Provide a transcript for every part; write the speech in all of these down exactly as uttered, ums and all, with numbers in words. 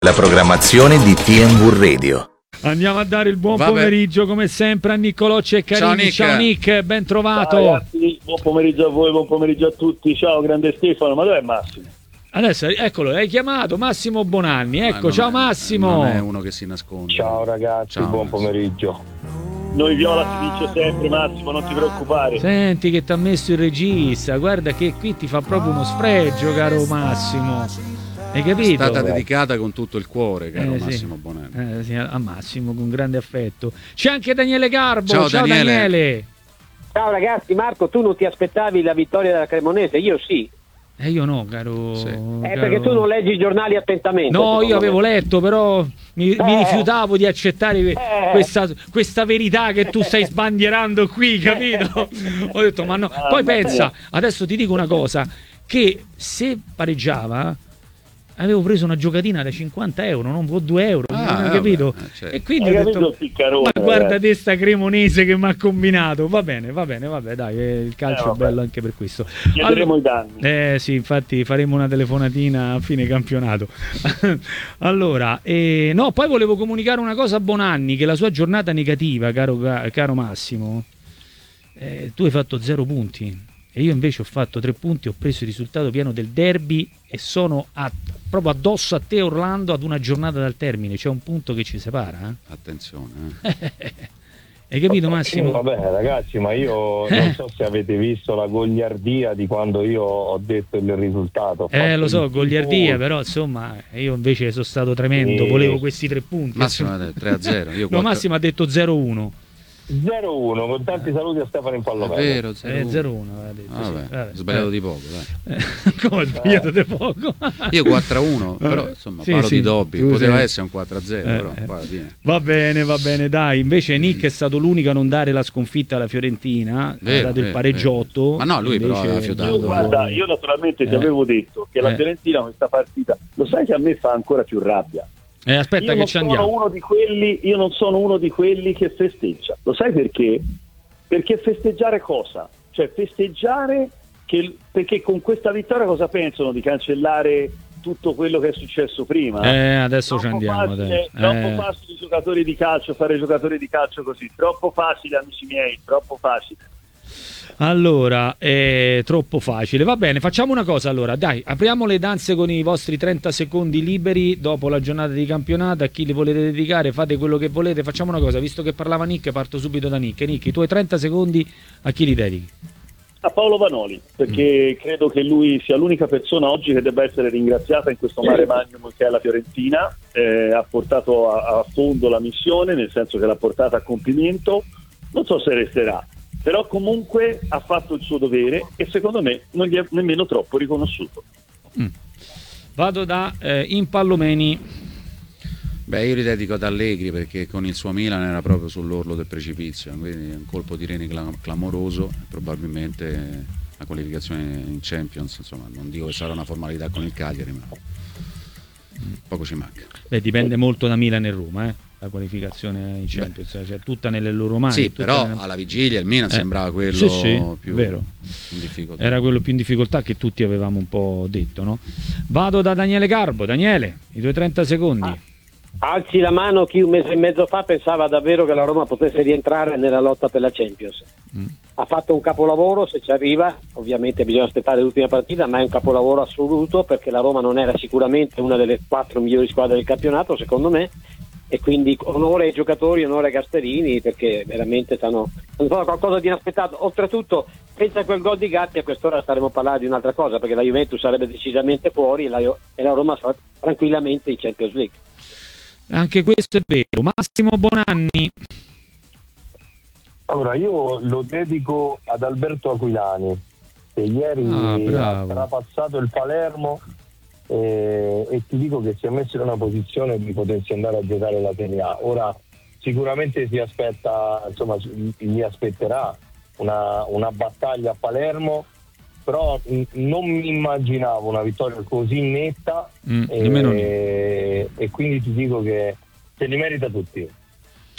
La programmazione di T M V Radio. Andiamo a dare il buon Vabbè. pomeriggio come sempre a Niccolocci e Carini. Ciao Nick, Ciao Nick, ben trovato. Ciao ragazzi, buon pomeriggio a voi, buon pomeriggio a tutti. Ciao grande Stefano, ma dov'è Massimo? Adesso eccolo, hai chiamato Massimo Bonanni. Ecco, Ah, ciao è, Massimo. Non è uno che si nasconde. Ciao ragazzi, Ciao, buon Massimo. pomeriggio. Noi viola si vince sempre Massimo, non ti preoccupare. Senti che ti ha messo il regista, guarda che qui ti fa proprio uno sfregio, caro Massimo. Hai capito? È stata dedicata con tutto il cuore, caro Eh, sì. Massimo Bonanni. Eh, sì, a Massimo con grande affetto. C'è anche Daniele Garbo. Ciao, Ciao Daniele. Daniele. Ciao ragazzi, Marco, tu non ti aspettavi la vittoria della Cremonese? Io sì. Eh, io no, caro. Sì. Eh, caro- perché tu non leggi i giornali attentamente. No, secondo io avevo me. letto, però mi, mi Eh. rifiutavo di accettare Eh. questa, questa verità che tu stai sbandierando qui, capito? Ho detto, ma no. Poi pensa, adesso ti dico una cosa, che se pareggiava avevo preso una giocatina da cinquanta euro, non due euro, Ah, hai capito? vabbè, certo. E quindi Hai ho capito detto, il piccarone, ma guarda ragazzi? te sta Cremonese che mi ha combinato. Va bene, va bene, vabbè, dai, eh, il calcio Eh, è vabbè. bello anche per questo. Chiederemo i danni. Eh sì, infatti faremo una telefonatina a fine campionato. Allora, eh, no, poi volevo comunicare una cosa a Bonanni, che la sua giornata negativa, caro, caro Massimo, eh, tu hai fatto zero punti e io invece ho fatto tre punti, ho preso il risultato pieno del derby e sono a- proprio addosso a te Orlando ad una giornata dal termine, c'è un punto che ci separa. Attenzione. Eh. Hai capito Sì, Massimo? vabbè ragazzi, ma io non so se avete visto la goliardia di quando io ho detto il risultato. Ho Eh fatto lo so, il goliardia, tifo. però insomma io invece sono stato tremendo, Sì. volevo questi tre punti. Massimo ha detto tre a zero. Io No, quattro- Massimo ha detto zero uno. zero uno, con tanti saluti a Stefano in È Pallomello. vero, Eh, zero uno. zero uno aveva detto. Ah, sì. vabbè, Vabbè. sbagliato Eh. di poco, dai. Come ho sbagliato di poco? Io quattro a uno, però insomma Sì, parlo sì, di Dobby, tu poteva sei- essere un quattro a zero, Eh, però eh. poi alla fine. Va bene, va bene, dai. Invece Nick è stato l'unico a non dare la sconfitta alla Fiorentina, ha Vero, dato il vero, pareggiotto. vero. Ma no, lui però Invece- aveva fiutato. Io, guarda, io naturalmente ti Eh. avevo detto che la Eh. Fiorentina questa partita, lo sai che a me fa ancora più rabbia. Eh, aspetta io che non ci sono andiamo. uno di quelli, io non sono uno di quelli che festeggia. Lo sai perché? Perché festeggiare cosa? Cioè festeggiare che, perché con questa vittoria cosa pensano? Di cancellare tutto quello che è successo prima? Eh, adesso ci Troppo andiamo. facile, dai. troppo Eh. facile i giocatori di calcio, fare giocatori di calcio così, troppo facile amici miei, troppo facile. Allora, è troppo facile. Va bene, facciamo una cosa allora. Dai, apriamo le danze con i vostri trenta secondi liberi dopo la giornata di campionato. A chi li volete dedicare, fate quello che volete. Facciamo una cosa, visto che parlava Nick, parto subito da Nick. Nick, i tuoi trenta secondi a chi li dedichi? A Paolo Vanoli, perché credo che lui sia l'unica persona oggi che debba essere ringraziata in questo mare magnum che è la Fiorentina. Eh, ha portato a, a fondo la missione, nel senso che l'ha portata a compimento. Non so se resterà, però comunque ha fatto il suo dovere e secondo me non gli è nemmeno troppo riconosciuto. Mm. Vado da eh, Impallomeni. Beh, io li dedico ad Allegri perché con il suo Milan era proprio sull'orlo del precipizio, quindi un colpo di reni clam- clamoroso, probabilmente la qualificazione in Champions, insomma, non dico che sarà una formalità con il Cagliari, ma poco ci manca. Beh, dipende molto da Milan e Roma, eh, la qualificazione in Champions, cioè tutta nelle loro mani. Sì, tutta però nelle- alla vigilia il Milan Eh, sembrava quello sì, sì, più vero. in difficoltà. Era quello più in difficoltà che tutti avevamo un po' detto, no? Vado da Daniele Garbo. Daniele, i tuoi trenta secondi. Alzi la mano chi un mese e mezzo fa pensava davvero che la Roma potesse rientrare nella lotta per la Champions. Mm. Ha fatto un capolavoro, se ci arriva, ovviamente bisogna aspettare l'ultima partita, ma è un capolavoro assoluto perché la Roma non era sicuramente una delle quattro migliori squadre del campionato, secondo me, e quindi onore ai giocatori, onore ai Gasperini perché veramente stanno hanno fatto qualcosa di inaspettato. Oltretutto, senza quel gol di Gatti a quest'ora staremo a parlare di un'altra cosa perché la Juventus sarebbe decisamente fuori e la, e la Roma sarà tranquillamente in Champions League. Anche questo è vero. Massimo Bonanni. Allora, io lo dedico ad Alberto Aquilani, che ieri Ah, ha bravo. trapassato il Palermo eh, e ti dico che si è messo in una posizione di potersi andare a giocare la Serie A. Ora sicuramente si aspetta, insomma, gli aspetterà una, una battaglia a Palermo, però mh, non mi immaginavo una vittoria così netta Mm, e, nemmeno io. e quindi ti dico che se li merita tutti.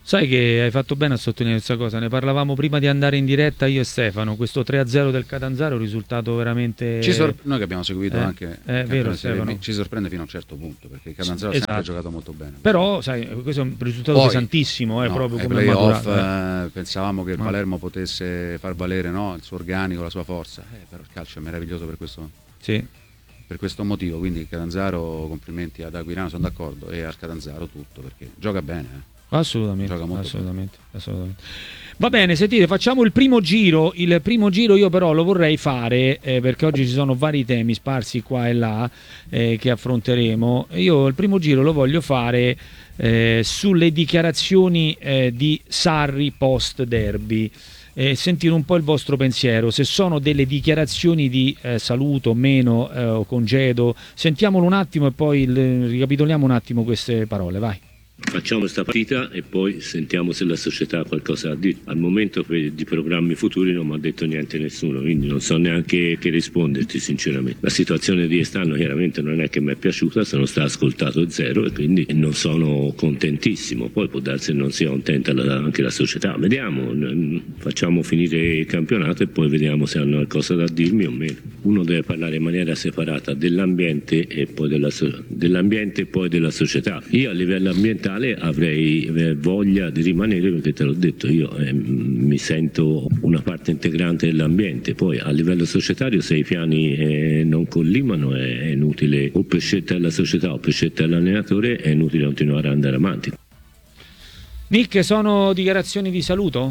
Sai che hai fatto bene a sottolineare questa cosa, ne parlavamo prima di andare in diretta io e Stefano, questo tre a zero del Catanzaro è un risultato veramente... Ci sor- noi che abbiamo seguito eh, anche è vero, Serie Stefano. B, ci sorprende fino a un certo punto, perché il Catanzaro Esatto. ha sempre giocato molto bene. Però, sai, questo è un risultato Poi, pesantissimo, eh, no, proprio ai come playoff maturato, eh, pensavamo che il Ma- Palermo potesse far valere, no, il suo organico, la sua forza, eh, però il calcio è meraviglioso per questo, Sì. per questo motivo, quindi il Catanzaro, complimenti ad Aquilano, sono d'accordo, e al Catanzaro tutto, perché gioca bene. Eh. Assolutamente, Gioca molto assolutamente, assolutamente. Va bene, sentite, facciamo il primo giro. Il primo giro io però lo vorrei fare eh, perché oggi ci sono vari temi sparsi qua e là eh, che affronteremo. Io il primo giro lo voglio fare eh, sulle dichiarazioni eh, di Sarri post derby. Eh, sentire un po' il vostro pensiero, se sono delle dichiarazioni di eh, saluto, meno eh, o congedo. Sentiamolo un attimo e poi il, ricapitoliamo un attimo queste parole, vai. Facciamo questa partita e poi sentiamo se la società ha qualcosa da dire. Al momento per, di programmi futuri non mi ha detto niente nessuno, quindi non so neanche che risponderti sinceramente. La situazione di quest'anno chiaramente non è che mi è piaciuta, sono stato ascoltato zero e quindi non sono contentissimo. Poi può darsi che non sia contenta la, anche la società. Vediamo, facciamo finire il campionato e poi vediamo se hanno qualcosa da dirmi o meno. Uno deve parlare in maniera separata dell'ambiente e poi della, dell'ambiente e poi della società. Io a livello ambientale avrei eh, voglia di rimanere, perché te l'ho detto, io eh, mi sento una parte integrante dell'ambiente. Poi a livello societario, se i piani eh, non collimano, è, è inutile, o per scelta della società o per scelta dell'allenatore, è inutile continuare ad andare avanti. Nick, sono dichiarazioni di saluto?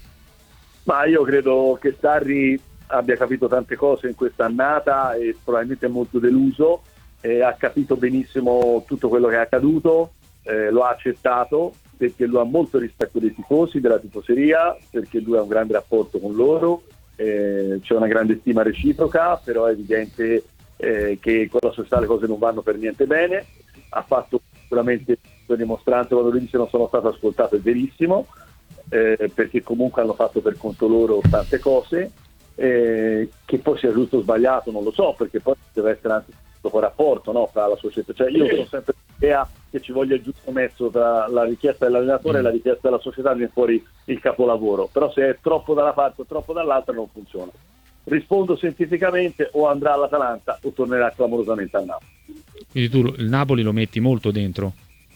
Ma io credo che Sarri abbia capito tante cose in questa annata e probabilmente è molto deluso, eh, ha capito benissimo tutto quello che è accaduto. Eh, lo ha accettato perché lui ha molto rispetto dei tifosi, della tifoseria, perché lui ha un grande rapporto con loro, eh, c'è una grande stima reciproca, però è evidente eh, che con la società le cose non vanno per niente bene. Ha fatto sicuramente la dimostranza quando lui dice non sono stato ascoltato, è verissimo, eh, perché comunque hanno fatto per conto loro tante cose, eh, che poi sia giusto o sbagliato non lo so, perché poi deve essere anche un rapporto, no, fra la società. Cioè io sono sempre l'idea che ci voglia il giusto mezzo tra la richiesta dell'allenatore mm. e la richiesta della società, viene fuori il capolavoro, però se è troppo da una parte o troppo dall'altra non funziona. Rispondo scientificamente: o andrà all'Atalanta o tornerà clamorosamente al Napoli. Quindi tu il Napoli lo metti molto dentro?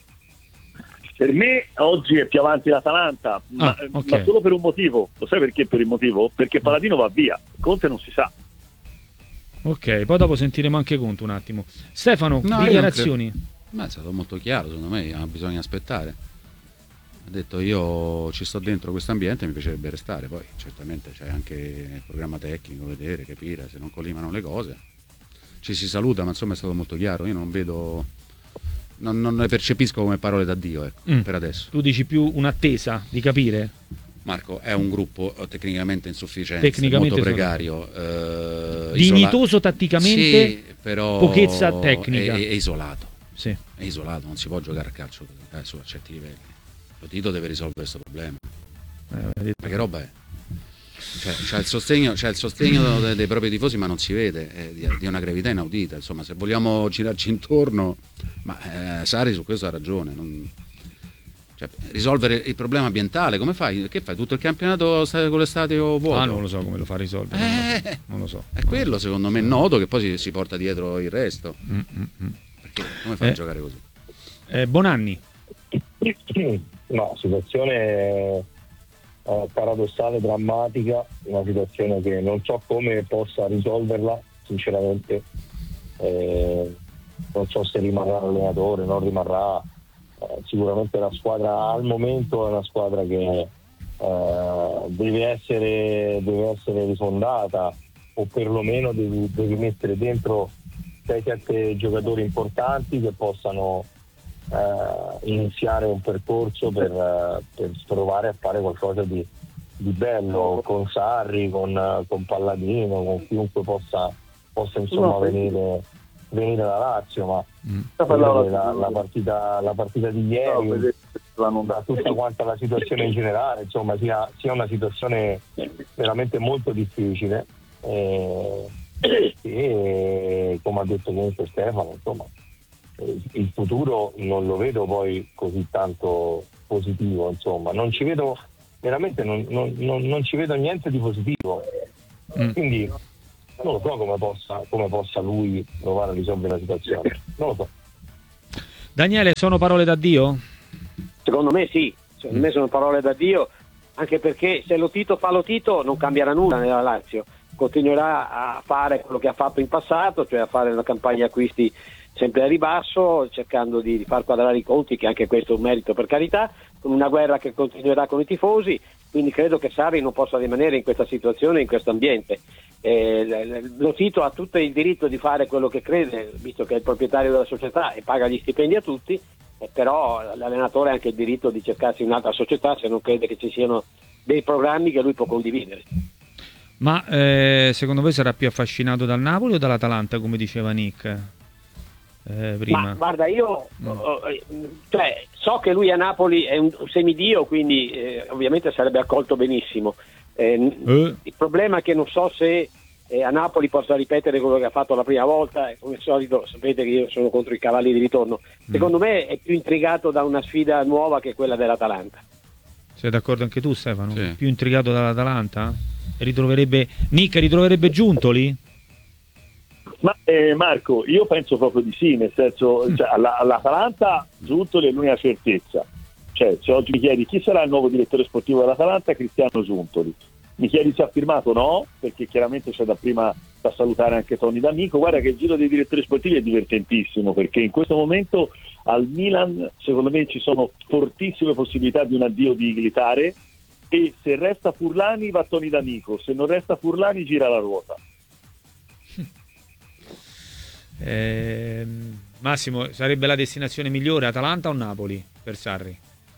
Per me oggi è più avanti l'Atalanta, ah, ma, okay. ma solo per un motivo. Lo sai perché? Per il motivo? Perché Paladino va via, Conte non si sa. Ok, poi dopo sentiremo anche Conte un attimo. Stefano, No, dichiarazioni? Ma è stato molto chiaro, secondo me, bisogna aspettare. Ha detto: io ci sto dentro questo ambiente, mi piacerebbe restare. Poi certamente c'è anche il programma tecnico, vedere, capire se non collimano le cose. Ci si saluta, ma insomma è stato molto chiaro. Io non vedo, non, non le percepisco come parole d'addio, ecco, mm. per adesso. Tu dici più un'attesa di capire? Marco, è un gruppo tecnicamente insufficiente, tecnicamente molto precario, eh, dignitoso isola- tatticamente, sì, però pochezza tecnica. È, è isolato, sì. È isolato, non si può giocare a calcio eh, su certi livelli. Lo Tito deve risolvere questo problema. Eh, Ma che roba è? Cioè, c'è il sostegno, c'è il sostegno dei, dei propri tifosi, ma non si vede, è di, di una gravità inaudita. Insomma, se vogliamo girarci intorno, ma eh, Sarri su questo ha ragione. Non... Cioè, risolvere il problema ambientale, come fai? Che fai? Tutto il campionato con l'estate o vuoto? Ah, non lo so come lo fa a risolvere. Eh, non lo so. È quello secondo me nodo che poi si, si porta dietro il resto. Mm, mm, mm. Perché come fai eh, a giocare così? Eh, Bonanni. No, situazione eh, paradossale, drammatica, una situazione che non so come possa risolverla, sinceramente. Eh, non so se rimarrà l'allenatore, non rimarrà. Eh, sicuramente la squadra al momento è una squadra che eh, deve essere deve essere rifondata, o perlomeno devi, devi mettere dentro sei sette giocatori importanti che possano eh, iniziare un percorso per, per provare a fare qualcosa di, di bello con Sarri, con, con Palladino, con chiunque possa, possa insomma venire venire da Lazio, ma mm. la, la, partita, la partita di ieri, da tutta quanta la situazione in generale, insomma sia, sia una situazione veramente molto difficile e, e come ha detto comunque Stefano, insomma il futuro non lo vedo poi così tanto positivo, insomma, non ci vedo veramente non, non, non, non ci vedo niente di positivo, mm. quindi non lo so come possa, come possa lui provare a risolvere la situazione, non lo so. Daniele, sono parole d'addio? Secondo me sì, secondo mm. me sono parole d'addio, anche perché se lo Tito fa lo Tito non cambierà nulla nella Lazio, continuerà a fare quello che ha fatto in passato, cioè a fare una campagna acquisti sempre a ribasso, cercando di far quadrare i conti, che anche questo è un merito per carità, con una guerra che continuerà con i tifosi, quindi credo che Sarri non possa rimanere in questa situazione, in questo ambiente. Eh, lo Tito ha tutto il diritto di fare quello che crede, visto che è il proprietario della società e paga gli stipendi a tutti, eh, però l'allenatore ha anche il diritto di cercarsi un'altra società se non crede che ci siano dei programmi che lui può condividere. Ma eh, secondo voi sarà più affascinato dal Napoli o dall'Atalanta, come diceva Nick eh, prima? Ma guarda, io mm. cioè, so che lui a Napoli è un semidio, quindi eh, ovviamente sarebbe accolto benissimo. Eh, eh. Il problema è che non so se eh, a Napoli possa ripetere quello che ha fatto la prima volta, e come al solito sapete che io sono contro i cavalli di ritorno. Secondo mm. me è più intrigato da una sfida nuova che quella dell'Atalanta. Sei d'accordo anche tu, Stefano? Sì. Più intrigato dall'Atalanta? Ritroverebbe Nick, ritroverebbe Giuntoli? Ma eh, Marco, io penso proprio di sì, nel senso, cioè, alla, all'Atalanta Giuntoli è l'unica certezza. Cioè, se oggi mi chiedi chi sarà il nuovo direttore sportivo dell'Atalanta, Cristiano Giuntoli. Mi chiedi se ha firmato? No, perché chiaramente c'è da prima da salutare anche Tony D'Amico. Guarda che il giro dei direttori sportivi è divertentissimo, perché in questo momento al Milan secondo me ci sono fortissime possibilità di un addio di Iglitare, e se resta Furlani va Tony D'Amico, se non resta Furlani gira la ruota. Eh, Massimo, sarebbe la destinazione migliore Atalanta o Napoli per Sarri?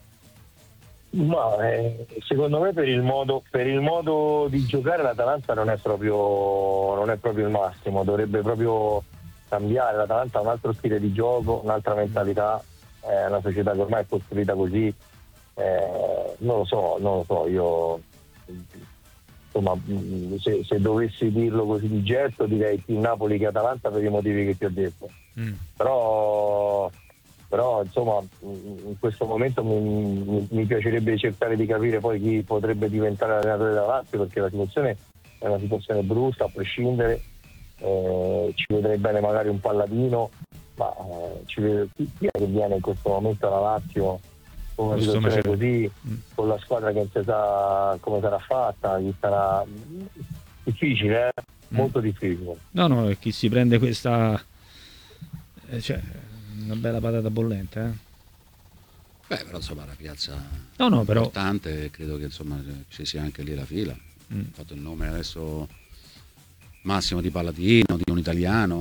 Ma eh, secondo me per il modo per il modo di giocare l'Atalanta non è proprio non è proprio il massimo, dovrebbe proprio cambiare. L'Atalanta ha un altro stile di gioco, un'altra mentalità, è una società che ormai è costruita così, eh, non lo so, non lo so, io insomma se, se dovessi dirlo così di getto direi più Napoli che Atalanta per i motivi che ti ho detto, mm. però però insomma in questo momento mi, mi, mi piacerebbe cercare di capire poi chi potrebbe diventare l'allenatore della Lazio, perché la situazione è una situazione brutta a prescindere, eh, ci vedrei bene magari un Palladino, ma eh, ci vede, chi, chi è che viene in questo momento alla Lazio con una situazione così, mm. con la squadra che non si sa come sarà fatta, chi sarà difficile, eh? mm. molto difficile. No, no, chi si prende questa eh, cioè una bella patata bollente, eh? Beh, però insomma la piazza no, no, però... importante, credo che insomma ci sia anche lì la fila. Mm. Ho fatto il nome adesso Massimo Di Palladino, di un italiano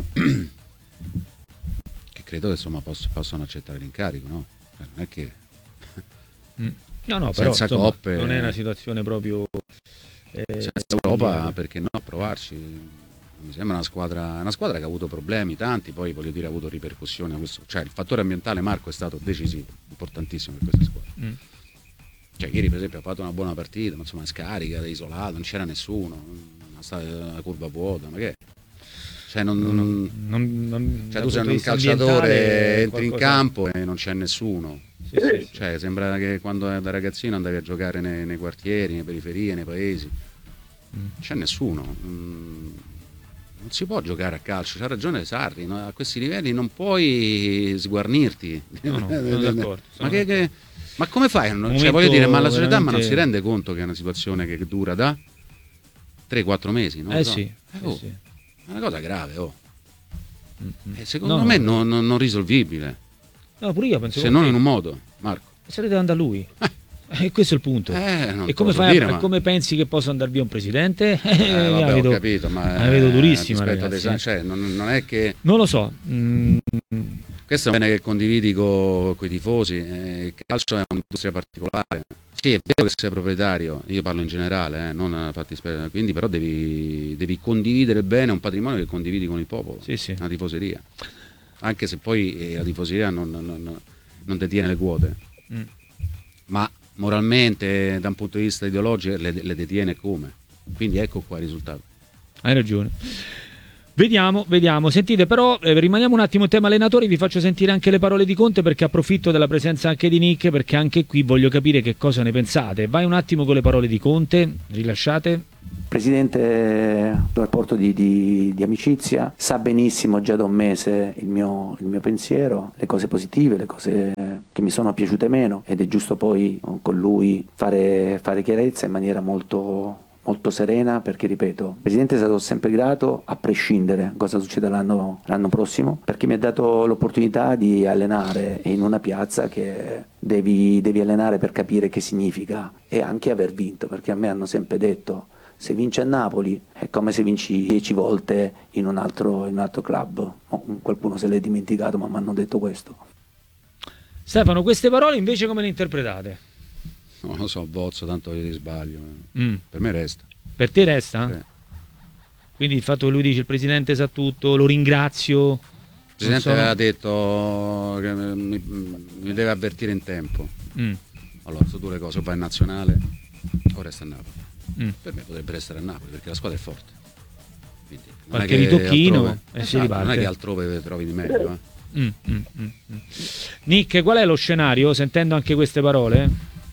che credo che insomma poss- possano accettare l'incarico, no? Non è che mm. no, no, però senza insomma, coppe non è una situazione proprio eh, senza Europa, perché no, provarci. Mi sembra una squadra, una squadra che ha avuto problemi tanti, poi voglio dire ha avuto ripercussioni, questo, cioè il fattore ambientale, Marco, è stato decisivo, importantissimo per questa squadra. Mm. Cioè ieri per esempio ha fatto una buona partita, ma insomma è scarica, è isolato, non c'era nessuno, una curva vuota, ma che cioè non, non, non, non cioè tu sei un calciatore, entri in campo e non c'è nessuno. Sì, sì, cioè sì. Sembra che quando da ragazzino andavi a giocare nei, nei quartieri, nelle periferie, nei paesi, mm. c'è nessuno. Mm. Non si può giocare a calcio, c'ha ragione Sarri, no? A questi livelli non puoi sguarnirti. No, no, sono d'accordo, sono ma, che, che, ma come fai? Non, cioè, voglio dire, ma la società veramente... ma non si rende conto che è una situazione che dura da tre quattro mesi, no? Eh sì, eh oh, sì. È una cosa grave, oh. Mm-hmm. E secondo no, me no. Non, non, non risolvibile. No, pure io penso se non in un modo, Marco. Se ne deve andare lui. Eh. E questo è il punto. Eh, e come, fai dire, a, ma... come pensi che possa andare via un presidente? Eh, vabbè, vedo, ho capito, ma la vedo durissima. Ragazzi, des... cioè, non, non è che. Non lo so. Mm. Questo è bene che condividi con i tifosi. Eh, il calcio è un'industria particolare. Sì, è vero che sei proprietario, io parlo in generale, eh, non fatti sper- quindi però devi, devi condividere bene un patrimonio che condividi con il popolo, sì, sì. Una tifoseria. Anche se poi eh, la tifoseria non, non, non detiene le quote, mm. ma moralmente, da un punto di vista ideologico, le, le detiene come. Quindi ecco qua il risultato. Hai ragione. Vediamo, vediamo. Sentite, però eh, rimaniamo un attimo in tema allenatori, vi faccio sentire anche le parole di Conte, perché approfitto della presenza anche di Nick, perché anche qui voglio capire che cosa ne pensate. Vai un attimo con le parole di Conte, rilasciate. Presidente, un rapporto di, di, di amicizia, sa benissimo già da un mese il mio, il mio pensiero, le cose positive, le cose che mi sono piaciute meno, ed è giusto poi con lui fare, fare chiarezza in maniera molto... molto serena, perché ripeto, il Presidente è stato sempre grato a prescindere cosa succeda l'anno, l'anno prossimo, perché mi ha dato l'opportunità di allenare in una piazza che devi, devi allenare per capire che significa, e anche aver vinto, perché a me hanno sempre detto se vinci a Napoli è come se vinci dieci volte in un altro, in un altro club. Oh, qualcuno se l'è dimenticato, ma mi hanno detto questo. Stefano, queste parole invece come le interpretate? Non lo so, bozzo, tanto io ti sbaglio. Mm. Per me resta. Per te resta? Sì. Quindi il fatto che lui dice il Presidente sa tutto, lo ringrazio. Il Presidente so... aveva detto che mi, mi deve avvertire in tempo. Mm. Allora, sono due le cose, o vai in nazionale o resta a Napoli. Mm. Per me potrebbe restare a Napoli, perché la squadra è forte. Quindi, non qualche è che ritocchino altrove, e si esatto, riparte. non è che altrove trovi di meglio. Eh. Mm, mm, mm, mm. Nick, qual è lo scenario, sentendo anche queste parole?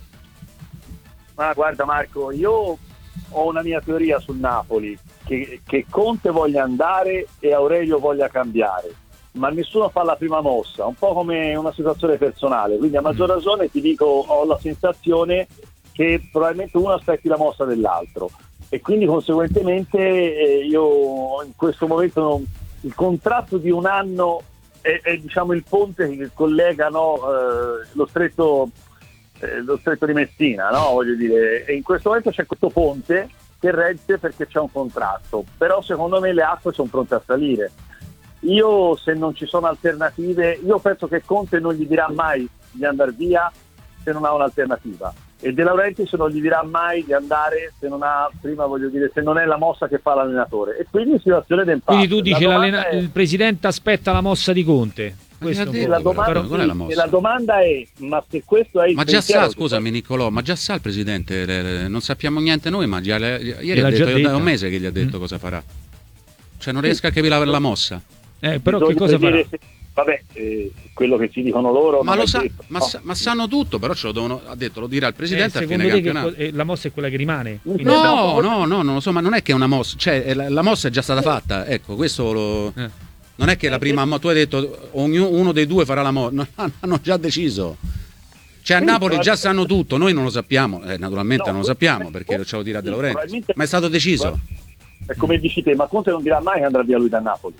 Ma guarda Marco, io ho una mia teoria sul Napoli, che, che Conte voglia andare e Aurelio voglia cambiare, ma nessuno fa la prima mossa, un po' come una situazione personale, quindi a maggior ragione ti dico, ho la sensazione che probabilmente uno aspetti la mossa dell'altro, e quindi conseguentemente eh, io in questo momento non, il contratto di un anno è, è diciamo il ponte che collega, no, eh, lo stretto eh, lo stretto di Messina, no? Voglio dire, e in questo momento c'è questo ponte che regge perché c'è un contratto, però secondo me le acque sono pronte a salire. Io, se non ci sono alternative, io penso che Conte non gli dirà mai di andare via se non ha un'alternativa, e De Laurentiis non gli dirà mai di andare se non ha, prima voglio dire, se non è la mossa che fa l'allenatore, e quindi situazione d'impasse. Quindi tu dici la è... il Presidente aspetta la mossa di Conte. Questo e la domanda, però, qual è la mossa? E la domanda è, ma se questo è il ma già sa, scusami che... Niccolò, ma già sa il Presidente, le, le, non sappiamo niente noi, ma già le, ieri l'ha ha detto, già da un mese che gli ha detto mm. cosa farà. Cioè non riesco a capire la, la mossa. Eh, però Bisogna che cosa farà? Se... Vabbè, eh, quello che ci dicono loro. Ma lo sa, detto, ma, no. sa, ma sanno tutto, però ce lo devono, ha detto, lo dirà il Presidente eh, a fine te campionato. Che, la mossa è quella che rimane? No, no, no, non lo so, ma non è che è una mossa, cioè la, la mossa è già stata fatta, ecco, questo lo... Eh. Non è che la prima, ma tu hai detto ognuno, uno dei due farà la mossa, no, hanno già deciso. Cioè a Napoli già sanno tutto, noi non lo sappiamo, eh, naturalmente no, non lo sappiamo perché ce lo dirà De Laurentiis, ma è stato deciso. È come dici te, ma Conte non dirà mai che andrà via lui da Napoli.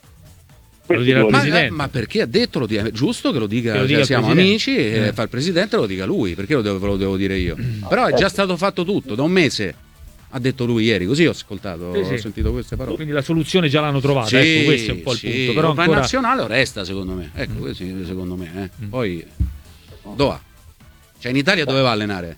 Lo dirà il ma, Presidente. Eh, ma perché ha detto, lo dica, è giusto che lo dica, che lo cioè, dica siamo amici e eh. fa il Presidente, lo dica lui, perché lo devo, lo devo dire io. Mm. Però è già stato fatto tutto, da un mese. Ha detto lui ieri, così ho ascoltato, sì, sì. ho sentito queste parole. Quindi la soluzione già l'hanno trovata, sì, ecco, questo è un po' il sì. punto. Però o va ancora... in nazionale o resta, secondo me. Ecco, mm. questo secondo me. Eh. Mm. Poi, dove va? Cioè in Italia dove va a allenare?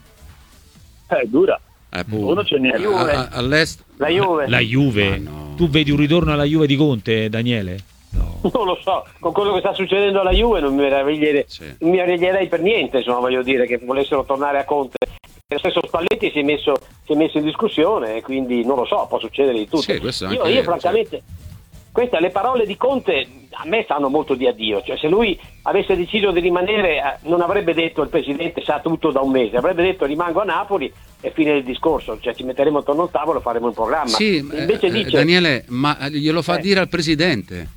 È dura. Eh, Uno c'è niente. La Juve. A, a, all'est... La Juve. La Juve. No. Tu vedi un ritorno alla Juve di Conte, Daniele? No. Non lo so, con quello che sta succedendo alla Juve non mi meraviglierei, sì. non mi meraviglierei per niente, insomma, voglio dire, che volessero tornare a Conte. Lo stesso Spalletti si è messo, si è messo in discussione, e quindi non lo so, può succedere di tutto. Sì, questo io, anche io francamente, sì. queste le parole di Conte a me sanno molto di addio, cioè se lui avesse deciso di rimanere non avrebbe detto il Presidente sa tutto da un mese, avrebbe detto rimango a Napoli e fine del discorso, cioè ci metteremo attorno al tavolo e faremo un programma. Sì, invece eh, dice, Daniele, ma glielo fa eh. dire al Presidente.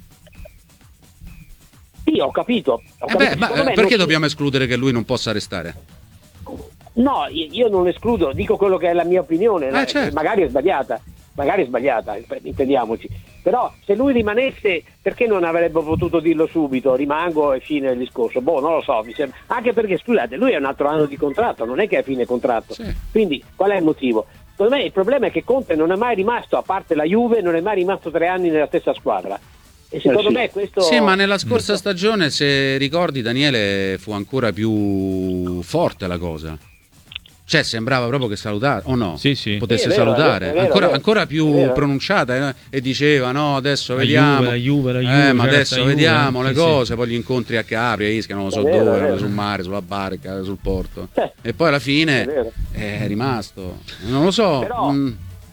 Sì, ho capito. Ho eh beh, capito. Ma, perché non... dobbiamo escludere che lui non possa restare? No, io non escludo, dico quello che è la mia opinione, eh, certo. magari è sbagliata, magari è sbagliata, intendiamoci. Però se lui rimanesse, perché non avrebbe potuto dirlo subito, rimango e fine del discorso? Boh, non lo so, mi sembra. Anche perché, scusate, lui ha un altro anno di contratto, non è che è a fine contratto. Sì. Quindi qual è il motivo? Secondo me il problema è che Conte non è mai rimasto, a parte la Juve, non è mai rimasto tre anni nella stessa squadra. E secondo eh sì. me questo... Sì, ma nella scorsa stagione, se ricordi, Daniele, fu ancora più forte la cosa. Cioè sembrava proprio che salutare, o no? Sì, sì. Potesse sì, è vero, salutare, è vero, ancora, è vero. ancora più È vero. pronunciata, eh? E diceva no, adesso la vediamo, Juve, la Juve, la Juve, eh, ma certo, adesso la Juve, vediamo eh, le sì, cose, sì. poi gli incontri a Capri, a Ischia, non lo so È vero, dove, è vero. sul mare, sulla barca, sul porto, Eh. e poi alla È fine vero. è rimasto, non lo so. Però, mm.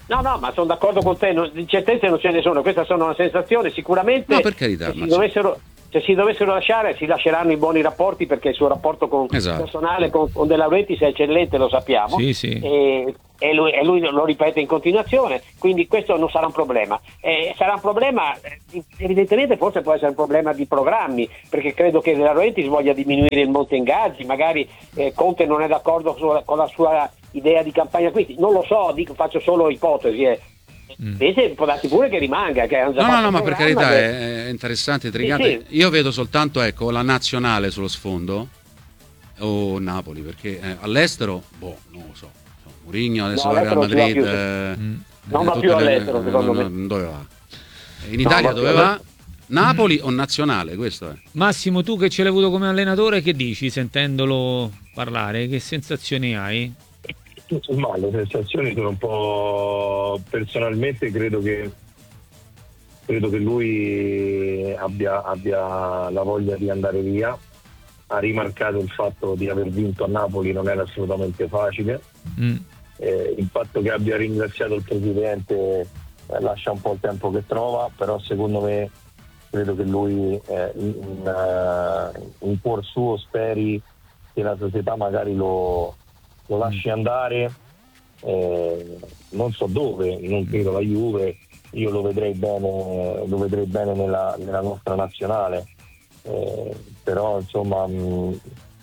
No, no, ma sono d'accordo con te, non, di certezze non ce ne sono, questa sono una sensazione, sicuramente No, per carità, se, si ma- dovessero, se si dovessero lasciare si lasceranno i buoni rapporti, perché il suo rapporto con Esatto. personale con, con De Laurentiis è eccellente, lo sappiamo, Sì, sì. E, e, lui, e lui lo ripete in continuazione, quindi questo non sarà un problema. Eh, sarà un problema, eh, evidentemente forse può essere un problema di programmi, perché credo che De Laurentiis voglia diminuire il monte ingaggi, magari eh, Conte non è d'accordo su, con la sua idea di campagna acquisti, non lo so, dico, faccio solo ipotesi, eh. Invece può darsi pure che rimanga, che hanno già No, no, fatto no, un ma per programma carità che- è, è interessante, intrigante. Sì, Io vedo soltanto, ecco, la nazionale sullo sfondo o Napoli, perché eh, all'estero, boh, non lo so. Mourinho adesso No, va al Real all'estero non ci Madrid. va più, eh, Mm. Non eh, va tutte più le- all'estero, secondo no, me. no, dove va? In No, Italia va dove più va? all'estero. Napoli o nazionale? Questo è. Massimo, tu che ce l'hai avuto come allenatore, che dici sentendolo parlare? Che sensazioni hai? Tutto sommato, le sensazioni sono un po', personalmente credo che credo che lui abbia, abbia la voglia di andare via. Ha rimarcato il fatto di aver vinto a Napoli non era assolutamente facile. Mm. Eh, il fatto che abbia ringraziato il presidente eh, lascia un po' il tempo che trova, però secondo me credo che lui eh, in, in, uh, in cuor suo speri che la società magari lo, lo lasci andare, eh, non so dove, non credo la Juve, io lo vedrei bene, lo vedrei bene nella, nella nostra nazionale, eh, però insomma mh,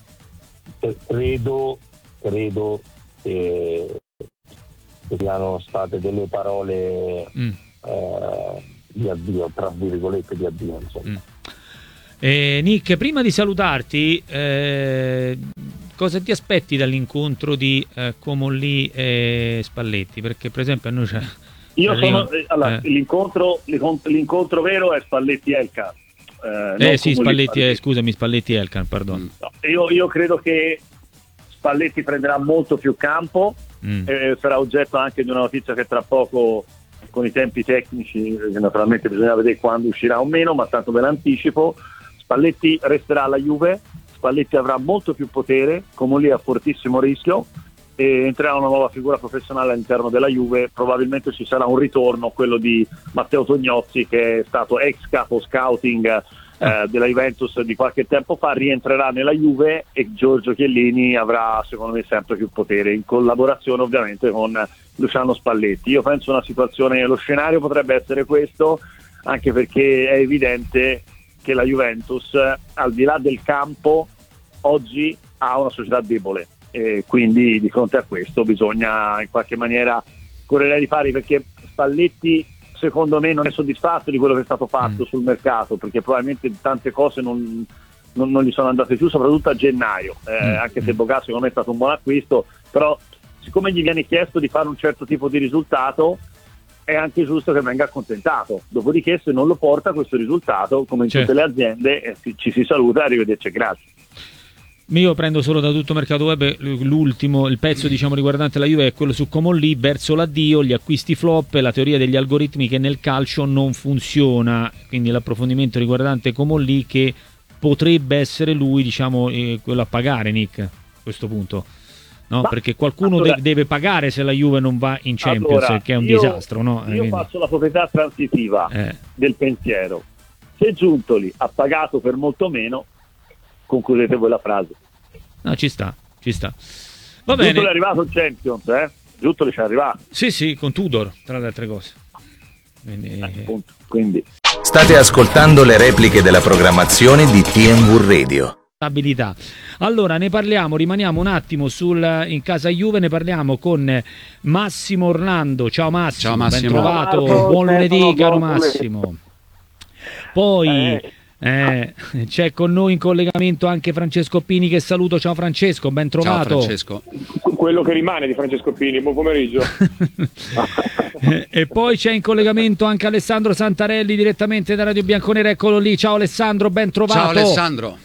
credo credo che che siano state delle parole Mm. eh, di addio, tra virgolette di addio, insomma. Mm. Eh, Nick, prima di salutarti, eh, cosa ti aspetti dall'incontro di eh, Comolli e Spalletti? Perché per esempio a noi c'è... Io arriva- sono, eh, allora, eh. l'incontro, l'incontro vero è Spalletti-Elkan. Eh, non Eh sì, Comolli- Spalletti, eh, scusami, Spalletti e Elkan, perdono. Mm. No, io, io credo che Spalletti prenderà molto più campo, Mm. eh, sarà oggetto anche di una notizia che tra poco, con i tempi tecnici, che naturalmente bisogna vedere quando uscirà o meno, ma tanto ve l'anticipo, Spalletti resterà alla Juve, Spalletti avrà molto più potere, Comolli a fortissimo rischio, e entrerà una nuova figura professionale all'interno della Juve. Probabilmente ci sarà un ritorno, quello di Matteo Tognozzi, che è stato ex capo scouting eh, della Juventus di qualche tempo fa, rientrerà nella Juve, e Giorgio Chiellini avrà secondo me sempre più potere, in collaborazione ovviamente con Luciano Spalletti. Io penso una situazione, lo scenario potrebbe essere questo, anche perché è evidente che la Juventus, al di là del campo, oggi ha una società debole, e quindi di fronte a questo bisogna in qualche maniera correre ai ripari, perché Spalletti secondo me non è soddisfatto di quello che è stato fatto Mm. sul mercato, perché probabilmente tante cose non, non, non gli sono andate giù, soprattutto a gennaio, eh, Mm. anche se Boga secondo me è stato un buon acquisto, però siccome gli viene chiesto di fare un certo tipo di risultato è anche giusto che venga accontentato. Dopodiché, se non lo porta questo risultato, come in Certo. tutte le aziende, eh, ci, ci si saluta, arrivederci, grazie. Io prendo solo da Tutto Mercato Web l'ultimo, il pezzo diciamo riguardante la Juve è quello su Comolli, verso l'addio, gli acquisti flop, la teoria degli algoritmi che nel calcio non funziona, quindi l'approfondimento riguardante Comolli, che potrebbe essere lui diciamo eh, quello a pagare, Nick, a questo punto. No, Ma, perché qualcuno allora, de- deve pagare se la Juve non va in Champions, allora, che è un io- disastro, no? Eh, Io quindi- faccio la proprietà transitiva eh, del pensiero. Se Giuntoli ha pagato per molto meno, concludete voi la frase. no, ci sta, ci sta. Va Giuntoli è bene. arrivato in Champions, eh? Giuntoli ci è arrivato, Sì, sì, con Tudor, tra le altre cose. Quindi, appunto. Quindi State ascoltando le repliche della programmazione di T M V Radio. stabilità. Allora ne parliamo, rimaniamo un attimo sul, in casa Juve, ne parliamo con Massimo Orlando. Ciao Massimo, Ciao Massimo. ben trovato, Ciao, buon lunedì Stefano, caro buon lunedì. Massimo. Poi Eh. eh, c'è con noi in collegamento anche Francesco Pini, che saluto. Ciao Francesco, ben Ciao trovato. Francesco. Quello che rimane di Francesco Pini, buon pomeriggio. Eh, e poi c'è in collegamento anche Alessandro Santarelli direttamente da Radio Bianconera, eccolo lì. Ciao Alessandro, ben trovato. Ciao Alessandro.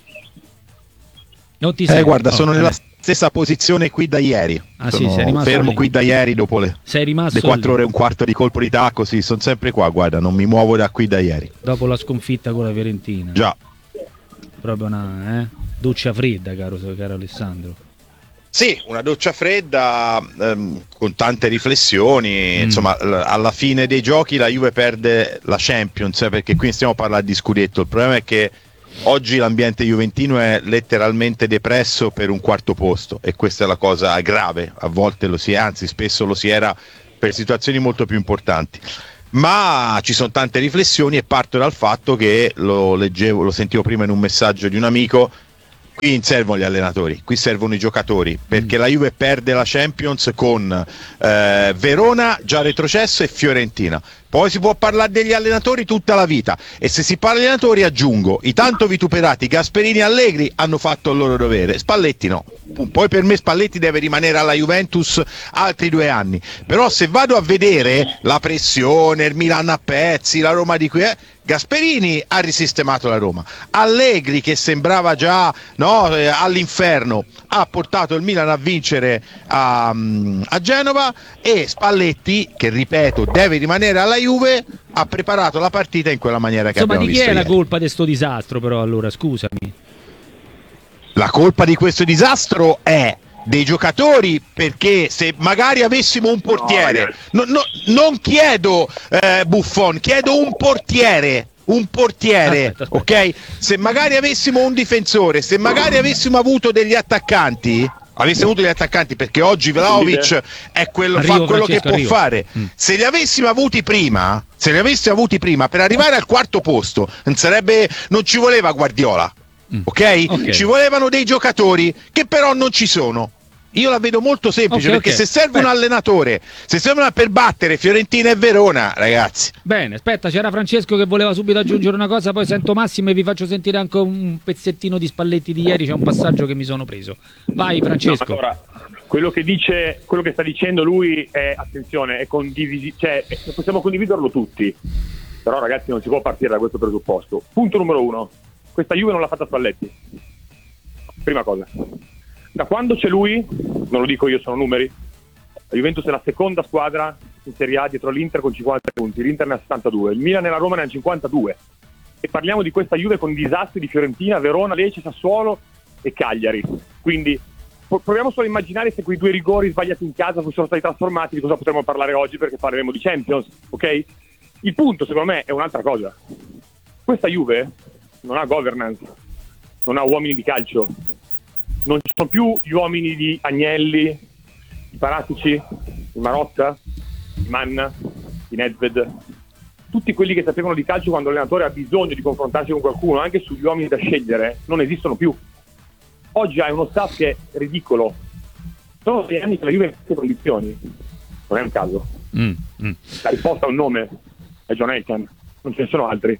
Non ti Eh, sento. guarda, Oh, sono eh. nella stessa posizione qui da ieri. Ah, sì, sono sei rimasto fermo lì. qui da ieri dopo le, Sei rimasto le quattro lì. ore e un quarto di colpo di tacco. Sì, sono sempre qua, guarda, non mi muovo da qui da ieri. Dopo la sconfitta con la Fiorentina. Già. Proprio una eh? doccia fredda, caro, caro Alessandro. Sì, una doccia fredda ehm, con tante riflessioni, mm. insomma l- alla fine dei giochi la Juve perde la Champions, eh, perché qui stiamo parlando di scudetto. Il problema è che oggi l'ambiente juventino è letteralmente depresso per un quarto posto e questa è la cosa grave, a volte lo si è, anzi spesso lo si era per situazioni molto più importanti. Ma ci sono tante riflessioni e parto dal fatto che lo leggevo, lo sentivo prima in un messaggio di un amico. Qui non servono gli allenatori, qui servono i giocatori, perché mm. la Juve perde la Champions con eh, Verona già retrocesso e Fiorentina. Poi si può parlare degli allenatori tutta la vita e se si parla di allenatori aggiungo i tanto vituperati Gasperini e Allegri hanno fatto il loro dovere, Spalletti no. Poi per me Spalletti deve rimanere alla Juventus altri due anni, però se vado a vedere la pressione, il Milan a pezzi, la Roma di qui, eh, Gasperini ha risistemato la Roma, Allegri che sembrava già no, eh, all'inferno ha portato il Milan a vincere a, a Genova e Spalletti, che ripeto deve rimanere alla Juve, ha preparato la partita in quella maniera che Insomma, abbiamo visto. Ma di chi è ieri. la colpa di sto disastro però allora, scusami? La colpa di questo disastro è dei giocatori, perché se magari avessimo un portiere, no, no, non chiedo eh, Buffon, chiedo un portiere, un portiere, aspetta, aspetta. ok? Se magari avessimo un difensore, se magari avessimo avuto degli attaccanti, avessimo avuto degli attaccanti, perché oggi Vlahovic è quello, arrivo, fa quello che può arrivo. fare. Mm. Se li avessimo avuti prima, se li avessimo avuti prima, per arrivare al quarto posto, non sarebbe, non ci voleva Guardiola. Mm. Okay? ok? Ci volevano dei giocatori che però non ci sono. Io la vedo molto semplice, okay, perché okay. se serve Beh. un allenatore, se serve una per battere Fiorentina e Verona, ragazzi. Bene, aspetta, c'era Francesco che voleva subito aggiungere una cosa, poi sento Massimo e vi faccio sentire anche un pezzettino di Spalletti di ieri, c'è un passaggio che mi sono preso. Vai Francesco. No, allora, quello che dice, quello che sta dicendo lui è, attenzione, è condivisi, cioè possiamo condividerlo tutti. Però ragazzi non si può partire da questo presupposto. Punto numero uno. Questa Juve non l'ha fatta Spalletti. Prima cosa. Da quando c'è lui, non lo dico io, sono numeri, la Juventus è la seconda squadra in Serie A dietro l'Inter con cinquanta punti, l'Inter ne ha settantadue, il Milan e la Roma ne hanno cinquantadue. E parliamo di questa Juve con disastri di Fiorentina, Verona, Lecce, Sassuolo e Cagliari. Quindi proviamo solo a immaginare se quei due rigori sbagliati in casa fossero stati trasformati, di cosa potremmo parlare oggi, perché parleremo di Champions, ok? Il punto secondo me è un'altra cosa. Questa Juve non ha governance, non ha uomini di calcio, non ci sono più gli uomini di Agnelli, di Paratici, di Marotta, di Manna, di Nedved, tutti quelli che sapevano di calcio quando l'allenatore ha bisogno di confrontarsi con qualcuno, anche sugli uomini da scegliere, non esistono più. Oggi hai uno staff che è ridicolo. Sono sei anni che la Juve è in queste condizioni, non è un caso. Mm, mm. La risposta ha un nome, è John Elkann, non ce ne sono altri.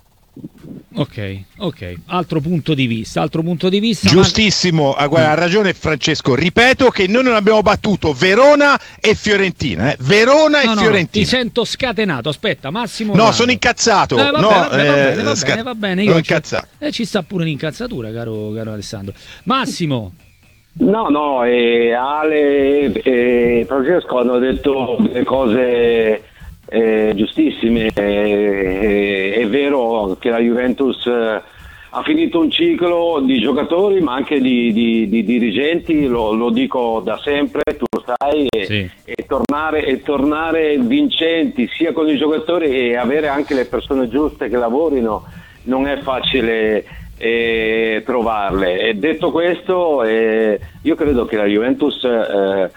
Ok, ok, altro punto di vista, altro punto di vista. Giustissimo, ma... ah, guarda, ha ragione Francesco, ripeto che noi non abbiamo battuto Verona e Fiorentina, eh? Verona no, e no, Fiorentina. Ti sento scatenato, aspetta Massimo. No, vado. sono incazzato. Eh, vabbè, no, vabbè, eh, va bene, va sca... bene, va bene, io sono incazzato. Eh, ci sta pure un'incazzatura, caro, caro Alessandro. Massimo. No, no, eh, Ale e Francesco hanno detto delle cose eh, giustissime. Eh, è vero che la Juventus eh, ha finito un ciclo di giocatori, ma anche di, di, di dirigenti, lo, lo dico da sempre, tu lo sai, e, sì. e, tornare, e tornare vincenti sia con i giocatori e avere anche le persone giuste che lavorino non è facile eh, trovarle. E detto questo, eh, io credo che la Juventus eh,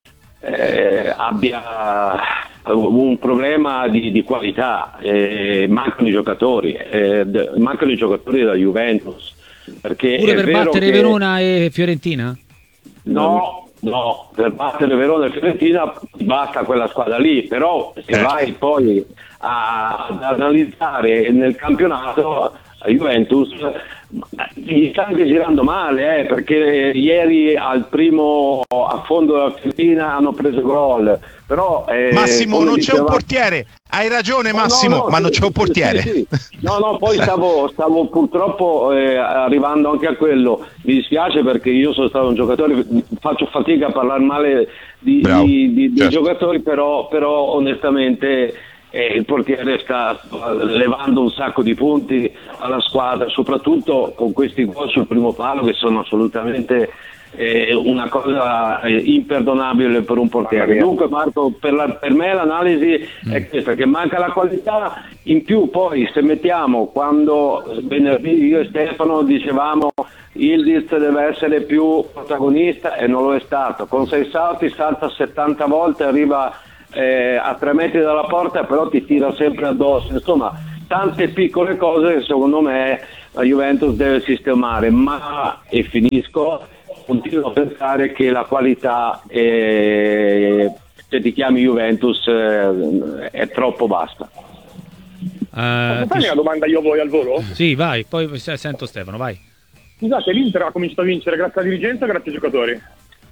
eh, abbia un problema di, di qualità, eh, mancano i giocatori, eh, d- mancano i giocatori della Juventus. Perché pure è per vero battere che... Verona e Fiorentina? No, no, per battere Verona e Fiorentina basta quella squadra lì, però se eh. vai poi a, ad analizzare nel campionato la Juventus gli sta anche girando male, eh, perché ieri al primo affondo della Fiorentina hanno preso gol. Però, eh, Massimo non diceva... c'è un portiere, hai ragione Massimo, no, no, no, ma sì, non c'è un portiere. Sì, sì. No, no, poi stavo, stavo purtroppo eh, arrivando anche a quello. Mi dispiace perché io sono stato un giocatore, faccio fatica a parlare male di, Bravo, di, di, certo. di giocatori, però, però onestamente e il portiere sta levando un sacco di punti alla squadra, soprattutto con questi gol sul primo palo che sono assolutamente eh, una cosa eh, imperdonabile per un portiere. Dunque Marco, per, la, per me l'analisi è questa, che manca la qualità, in più poi se mettiamo, quando venerdì io e Stefano dicevamo Yildiz deve essere più protagonista e non lo è stato, con sei salti salta settanta volte, arriva Eh, a tre metri dalla porta, però ti tira sempre addosso. Insomma, tante piccole cose che secondo me la Juventus deve sistemare, ma, e finisco, continuo a pensare che la qualità è, se ti chiami Juventus è, è troppo bassa. Uh, Posso fare una domanda io a voi al volo? Sì, vai, poi sento Stefano, vai. Scusate, l'Inter ha cominciato a vincere grazie alla dirigenza o grazie ai giocatori?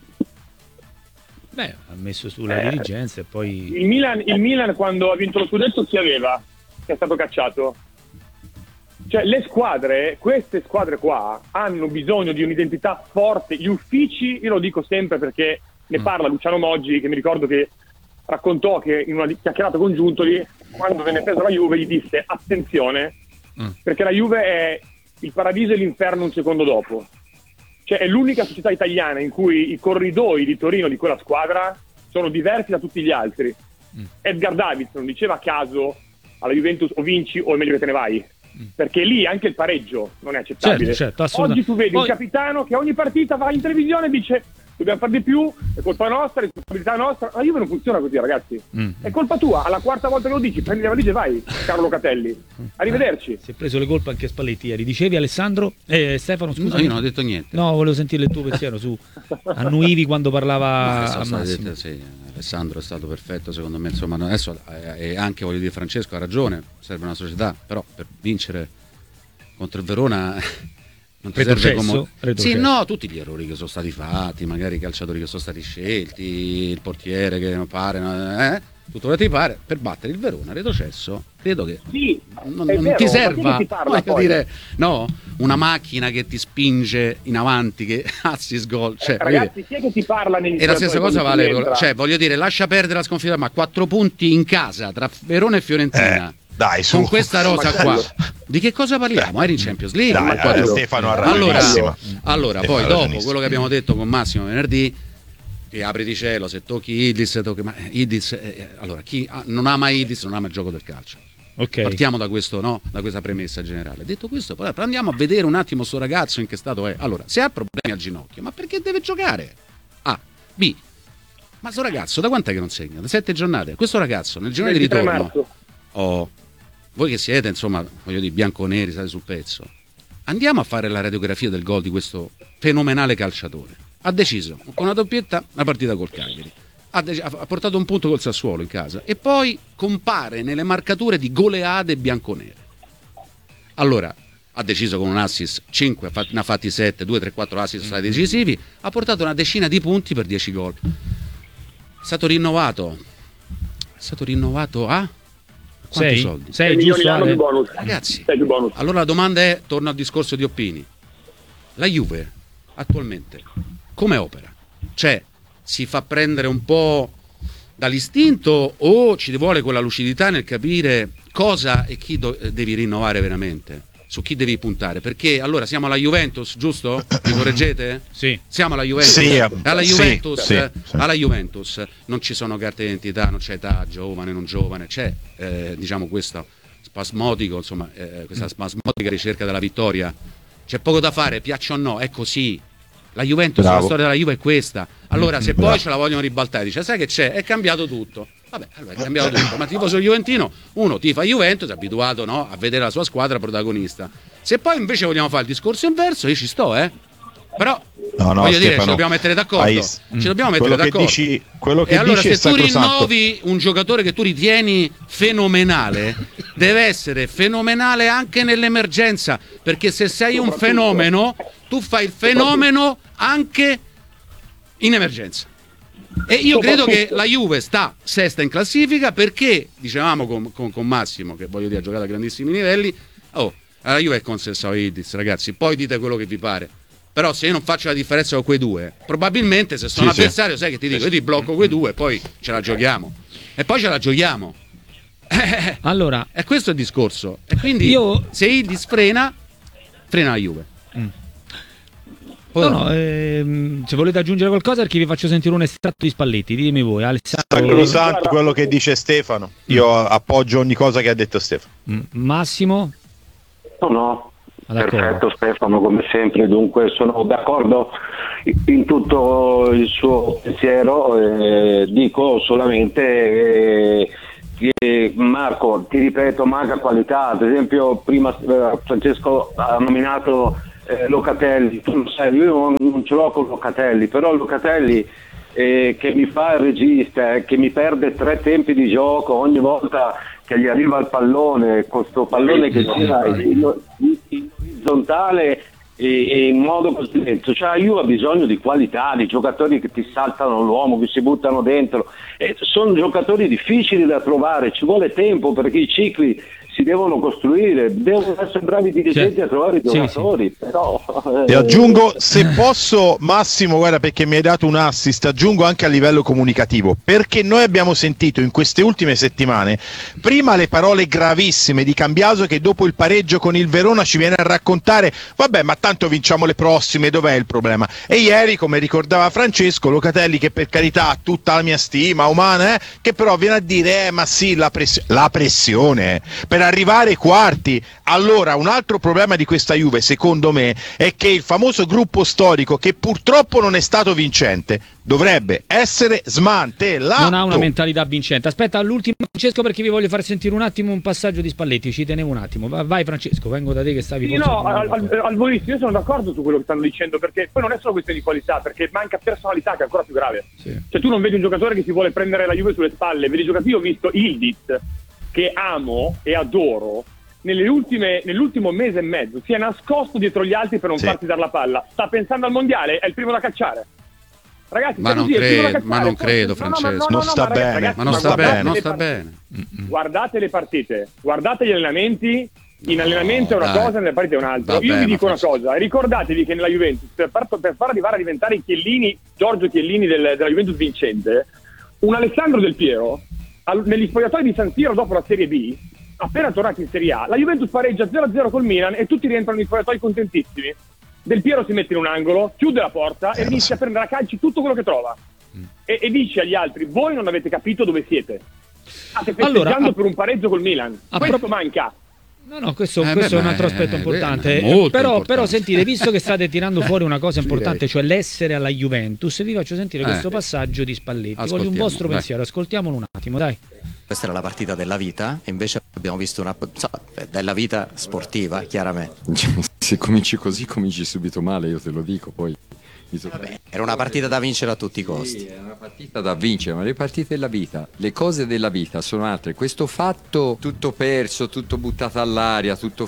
Beh, ha messo sulla eh, dirigenza e poi... Il Milan, il Milan quando ha vinto lo scudetto chi aveva? Che è stato cacciato? Cioè le squadre, queste squadre qua, hanno bisogno di un'identità forte. Gli uffici, io lo dico sempre perché ne parla Luciano Moggi, che mi ricordo che raccontò che in una chiacchierata con Giuntoli, quando venne preso la Juve, gli disse attenzione, mm. perché la Juve è il paradiso e l'inferno un secondo dopo. Cioè è l'unica società italiana in cui i corridoi di Torino di quella squadra sono diversi da tutti gli altri. Mm. Edgar Davids non diceva a caso alla Juventus o vinci o è meglio che te ne vai, mm. perché lì anche il pareggio non è accettabile. Certo, certo, oggi tu vedi Poi... un capitano che ogni partita va in televisione e dice dobbiamo fare di più, è colpa nostra, è responsabilità nostra. La Juve non funziona così, ragazzi. Mm. È colpa tua. Alla quarta volta che lo dici, prendi la valigia e vai, Carlo Catelli. Arrivederci. Eh, si è preso le colpe anche Spalletti ieri. Dicevi Alessandro? Eh, Stefano, scusa. No, io non ho detto niente. No, volevo sentire il tuo pensiero su annuivi quando parlava a Massimo. Dette, sì, Alessandro è stato perfetto, secondo me. Insomma, adesso e anche voglio dire Francesco ha ragione, serve una società, però per vincere contro il Verona non ti serve come... Sì, no, tutti gli errori che sono stati fatti, magari i calciatori che sono stati scelti, il portiere che non pare, eh? tutto quello che ti pare, per battere il Verona, retrocesso, credo che sì, non, non vero, ti serva, ti parla, dire, no, una macchina che ti spinge in avanti, che assist gol, cioè, eh, ragazzi, chi è che ti parla negli e la stessa cosa vale, cioè, voglio dire, lascia perdere la sconfitta, ma quattro punti in casa tra Verona e Fiorentina. Eh. Dai, su. Con questa rosa qua di che cosa parliamo? Eri in Champions League? Dai, dai, Stefano allora, allora poi dopo quello che abbiamo detto con Massimo venerdì, che apri di cielo, se tocchi Yildiz, tocchi... Ma Yildiz eh, allora chi ha, non ama Yildiz non ama il gioco del calcio. Okay. Partiamo da questo, no? Da questa premessa generale. Detto questo, poi andiamo a vedere un attimo sto ragazzo in che stato è. Allora, se ha problemi al ginocchio, ma perché deve giocare? A. B. Ma sto ragazzo da quant'è che non segna? Da sette giornate. Questo ragazzo nel giorno di ritorno oh, voi che siete, insomma, voglio dire, bianconeri, state sul pezzo, andiamo a fare la radiografia del gol di questo fenomenale calciatore. Ha deciso, con una doppietta, una partita col Cagliari. Ha, de- ha portato un punto col Sassuolo in casa. E poi compare nelle marcature di goleade bianconere. Allora, ha deciso con un assist cinque, ne ha fatti sette, due, tre, quattro assist stati decisivi, ha portato una decina di punti per dieci gol. È stato rinnovato. È stato rinnovato a... Quanti sei, soldi? sei giusto, Ale? Bonus. Ragazzi, sei bonus. Allora la domanda è, torno al discorso di Oppini, la Juve attualmente come opera? Cioè si fa prendere un po' dall'istinto o ci vuole quella lucidità nel capire cosa e chi do- devi rinnovare veramente? Su chi devi puntare? Perché allora siamo alla Juventus, giusto? Mi correggete? Sì. Siamo alla Juventus. Sì, alla Juventus, sì, sì, sì. alla Juventus non ci sono carte d'identità, non c'è età, giovane, non giovane, c'è eh, diciamo questo spasmodico, insomma, eh, questa spasmodica ricerca della vittoria. C'è poco da fare, piaccia o no, è così. La Juventus, Bravo. La storia della Juve è questa. Allora, se Bravo. Poi ce la vogliono ribaltare, dice, sai che c'è? È cambiato tutto. Vabbè, allora è cambiato tutto. Ma tifoso juventino, uno tifa Juventus, è abituato, no, a vedere la sua squadra protagonista. Se poi invece vogliamo fare il discorso inverso, io ci sto, eh. Però no, no, voglio Stefano, dire, ci dobbiamo mettere d'accordo. Hai... Ci dobbiamo mettere quello d'accordo. Che dici, quello che e allora, dici se tu sacrosanto. rinnovi un giocatore che tu ritieni fenomenale, deve essere fenomenale anche nell'emergenza. Perché se sei un fenomeno, tu fai il fenomeno anche in emergenza. E io credo che la Juve sta sesta in classifica perché, dicevamo con, con, con Massimo, che voglio dire ha giocato a grandissimi livelli, oh, la Juve è con Sessaoidis, ragazzi, poi dite quello che vi pare. Però se io non faccio la differenza con quei due, probabilmente se sono sì, avversario, sì. sai che ti dico, io ti blocco quei due e poi ce la giochiamo. E poi ce la giochiamo. Allora, e questo è il discorso. E quindi io... se Yildiz frena, frena la Juve. Mm. No, no, ehm, se volete aggiungere qualcosa, perché vi faccio sentire un estratto di Spalletti, ditemi voi. Alessandro... Sacrosanto quello che dice Stefano. Io mm. appoggio ogni cosa che ha detto Stefano. Mm. Massimo? No, no. D'accordo. Perfetto Stefano, come sempre, dunque sono d'accordo in tutto il suo pensiero, eh, dico solamente eh, che Marco, ti ripeto, manca qualità. Ad esempio prima eh, Francesco ha nominato eh, Locatelli, tu non sai, io non, non ce l'ho con Locatelli, però Locatelli eh, che mi fa il regista, eh, che mi perde tre tempi di gioco ogni volta che gli arriva il pallone, questo pallone che gira in, in orizzontale e, e in modo così, cioè io ho bisogno di qualità, di giocatori che ti saltano l'uomo, che si buttano dentro, e sono giocatori difficili da trovare, ci vuole tempo perché i cicli si devono costruire, devono essere bravi dirigenti, cioè, a trovare i giocatori, sì, sì. Però ti aggiungo, se posso Massimo, guarda, perché mi hai dato un assist, aggiungo anche a livello comunicativo, perché noi abbiamo sentito in queste ultime settimane prima le parole gravissime di Cambiaso, che dopo il pareggio con il Verona ci viene a raccontare vabbè, ma tanto vinciamo le prossime, dov'è il problema? E ieri, come ricordava Francesco, Locatelli, che per carità ha tutta la mia stima umana, eh, che però viene a dire eh ma sì, la, press- la pressione per arrivare ai quarti. Allora, un altro problema di questa Juve, secondo me, è che il famoso gruppo storico, che purtroppo non è stato vincente, dovrebbe essere smantellato. Non ha una mentalità vincente. Aspetta, all'ultimo Francesco, perché vi voglio far sentire un attimo un passaggio di Spalletti, ci tenevo un attimo. Vai Francesco, vengo da te che stavi... Sì, no, al, al, al volissimo, io sono d'accordo su quello che stanno dicendo, perché poi non è solo questione di qualità, perché manca personalità, che è ancora più grave. Sì. Cioè tu non vedi un giocatore che si vuole prendere la Juve sulle spalle, vedi giocatori. Io ho visto Yildiz, che amo e adoro, nelle ultime, nell'ultimo mese e mezzo si è nascosto dietro gli altri per non sì. farsi dare la palla. Sta pensando al mondiale, è il primo da cacciare. Ragazzi, ma, non così, credo, ma non credo, Francesco. No, no, no, non sta ma ragazzi, bene, ragazzi, ma non sta bene, non sta bene. Guardate le partite, guardate gli allenamenti. In allenamento no, è una dai. cosa, nelle partite è un'altra. Vabbè, Io vi dico una Francesco. cosa, ricordatevi che nella Juventus, per far, per far arrivare a diventare i Chiellini, Giorgio Chiellini del, della Juventus vincente, un Alessandro Del Piero, al, negli spogliatoi di San Siro dopo la Serie B, appena tornati in Serie A, la Juventus pareggia zero a zero col Milan e tutti rientrano in spogliatoi contentissimi. Del Piero si mette in un angolo, chiude la porta e inizia a prendere a calci tutto quello che trova. Mm. E, e dice agli altri: voi non avete capito dove siete. State festeggiando allora, a... per un pareggio col Milan. A Questo pro... manca. No, no, questo, eh, questo beh, è un altro beh, aspetto beh, importante. beh, però, importante. però sentite, visto che state tirando fuori una cosa importante, direi. cioè l'essere alla Juventus, vi faccio sentire eh. questo passaggio di Spalletti. Voglio un vostro vai. pensiero, ascoltiamolo un attimo, dai. Questa era la partita della vita, e invece abbiamo visto una della vita sportiva, chiaramente. Se cominci così, cominci subito male, io te lo dico, poi. Vabbè, era una partita da vincere a tutti i costi. Sì, era una partita da vincere, ma le partite della vita, le cose della vita sono altre. Questo fatto tutto perso, tutto buttato all'aria, tutto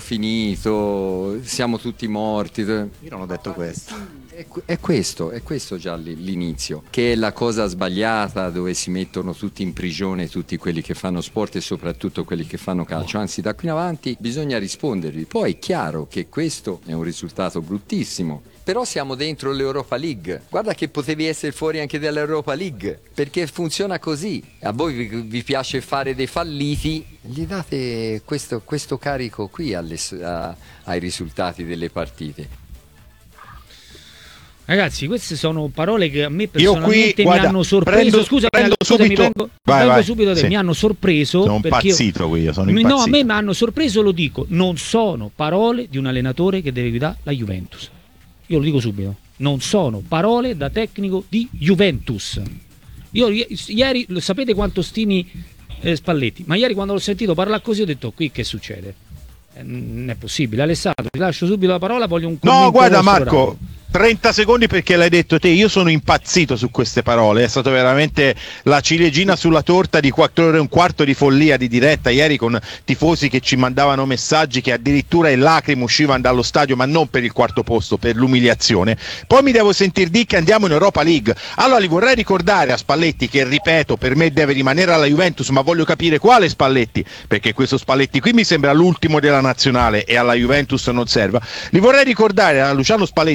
finito, siamo tutti morti. Io non ho detto questo. È, è questo, è questo già l'inizio, che è la cosa sbagliata, dove si mettono tutti in prigione tutti quelli che fanno sport e soprattutto quelli che fanno calcio. Anzi, da qui in avanti bisogna rispondervi. Poi è chiaro che questo è un risultato bruttissimo. Però siamo dentro l'Europa League. Guarda che potevi essere fuori anche dall'Europa League, perché funziona così. A voi vi, vi piace fare dei falliti, gli date questo, questo carico qui alle, a, ai risultati delle partite. Ragazzi, queste sono parole che a me personalmente Io qui, mi guarda, hanno sorpreso. Prendo, Scusami, prendo scusami, subito, vengo, vai, vengo vai, subito da te. sì. Mi hanno sorpreso. Sono impazzito io, qui, io sono impazzito. No, a me mi hanno sorpreso, lo dico. Non sono parole di un allenatore che deve guidare la Juventus. Io lo dico subito. Non sono parole da tecnico di Juventus. Io ieri, lo sapete quanto stimi eh, Spalletti, ma ieri quando l'ho sentito parlare così ho detto: qui che succede? Eh, non è possibile. Alessandro, ti lascio subito la parola, voglio un commento. No, guarda Marco, rapido. trenta secondi perché l'hai detto te, io sono impazzito su queste parole, è stata veramente la ciliegina sulla torta di quattro ore e un quarto di follia di diretta ieri, con tifosi che ci mandavano messaggi che addirittura in lacrime uscivano dallo stadio, ma non per il quarto posto, per l'umiliazione. Poi mi devo sentir dire che andiamo in Europa League. Allora li vorrei ricordare a Spalletti, che ripeto per me deve rimanere alla Juventus, ma voglio capire quale Spalletti, perché questo Spalletti qui mi sembra l'ultimo della nazionale e alla Juventus non serva. Li vorrei ricordare a Luciano Spalletti che quando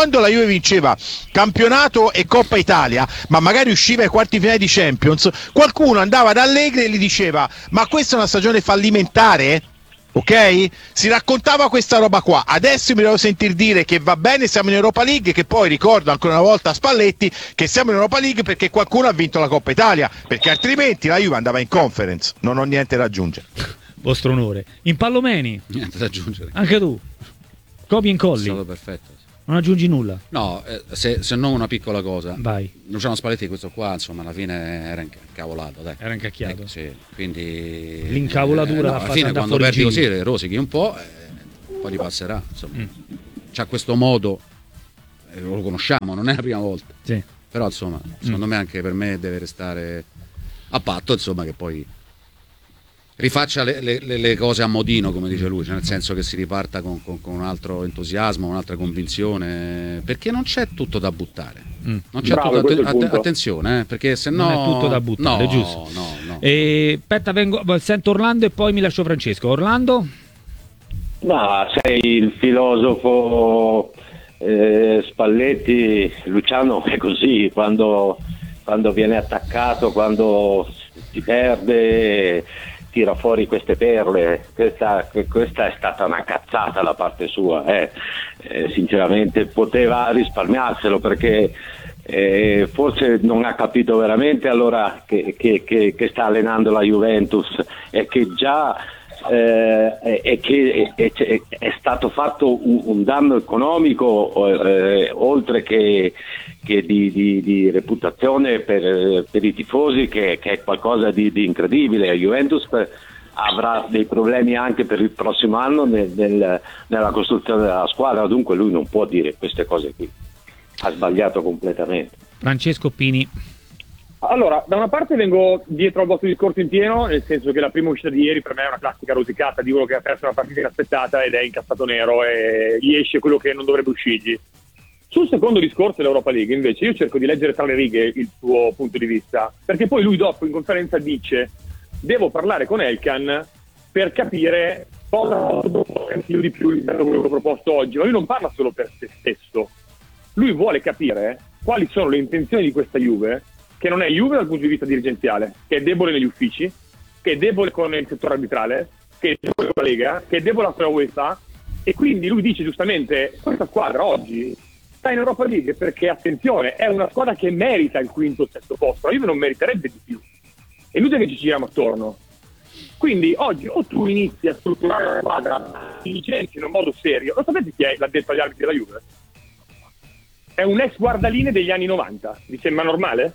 quando la Juve vinceva campionato e Coppa Italia, ma magari usciva ai quarti finali di Champions, qualcuno andava da Allegri e gli diceva: ma questa è una stagione fallimentare? Ok? Si raccontava questa roba qua. Adesso mi devo sentir dire che va bene, siamo in Europa League, che poi ricordo ancora una volta a Spalletti che siamo in Europa League perché qualcuno ha vinto la Coppa Italia, perché altrimenti la Juve andava in Conference. Non ho niente da aggiungere. Vostro onore. In Pallomeni? Niente da aggiungere. Anche tu? Copia e incolli? È stato perfetto. Non aggiungi nulla? No, eh, se, se non una piccola cosa. Vai. Luciano Spalletti questo qua, insomma, alla fine era incavolato, dai. Era incacchiato. Eh, sì, quindi l'incavolatura eh, no, l'ha alla fatta fine andare quando fuori perdi giro. così rosichi un po', eh, poi ripasserà, insomma. Mm. C'ha questo modo, eh, lo conosciamo, non è la prima volta. Sì. Però insomma, secondo Mm. me anche per me deve restare a patto, insomma, che poi rifaccia le, le, le cose a modino, come dice lui, cioè nel senso che si riparta con, con, con un altro entusiasmo, un'altra convinzione, perché non c'è tutto da buttare. Mm. Non c'è Bravo, tutto, questo è il att- punto. attenzione, eh, perché se no Non è tutto da buttare, no, giusto? No, no. E, aspetta, vengo, sento Orlando e poi mi lascio Francesco. Orlando? Ma sei il filosofo eh, Spalletti, Luciano è così, quando, quando viene attaccato, quando si perde, tira fuori queste perle. Questa, questa è stata una cazzata da parte sua, eh. Eh, sinceramente poteva risparmiarselo, perché eh, forse non ha capito veramente allora che, che, che, che sta allenando la Juventus e che già eh, e che è, è, è stato fatto un, un danno economico eh, oltre che, che di, di, di reputazione per, per i tifosi, che, che è qualcosa di, di incredibile. La Juventus per, avrà dei problemi anche per il prossimo anno nel, nel, nella costruzione della squadra, dunque lui non può dire queste cose qui, ha sbagliato completamente. Francesco Pini. Allora, da una parte vengo dietro al vostro discorso in pieno, nel senso che la prima uscita di ieri per me è una classica rosicata di uno che ha perso una partita inaspettata ed è incazzato nero e gli esce quello che non dovrebbe uscirgli. Sul secondo discorso dell'Europa League invece io cerco di leggere tra le righe il suo punto di vista, perché poi lui dopo in conferenza dice: devo parlare con Elkan per capire cosa più di più rispetto a quello che ho proposto oggi. Ma lui non parla solo per se stesso, lui vuole capire quali sono le intenzioni di questa Juve, che non è Juve dal punto di vista dirigenziale, che è debole negli uffici, che è debole con il settore arbitrale, che è debole con la Lega, che è debole con la UEFA, e quindi lui dice giustamente: questa squadra oggi sta in Europa League perché, attenzione, è una squadra che merita il quinto o sesto posto, la Juve non meriterebbe di più. È inutile che ci giriamo attorno. Quindi oggi o tu inizi a strutturare la squadra, ti licenzi in un modo serio. Lo sapete chi è l'ha detto agli arbitri della Juve? È un ex guardaline degli anni novanta. Vi sembra normale?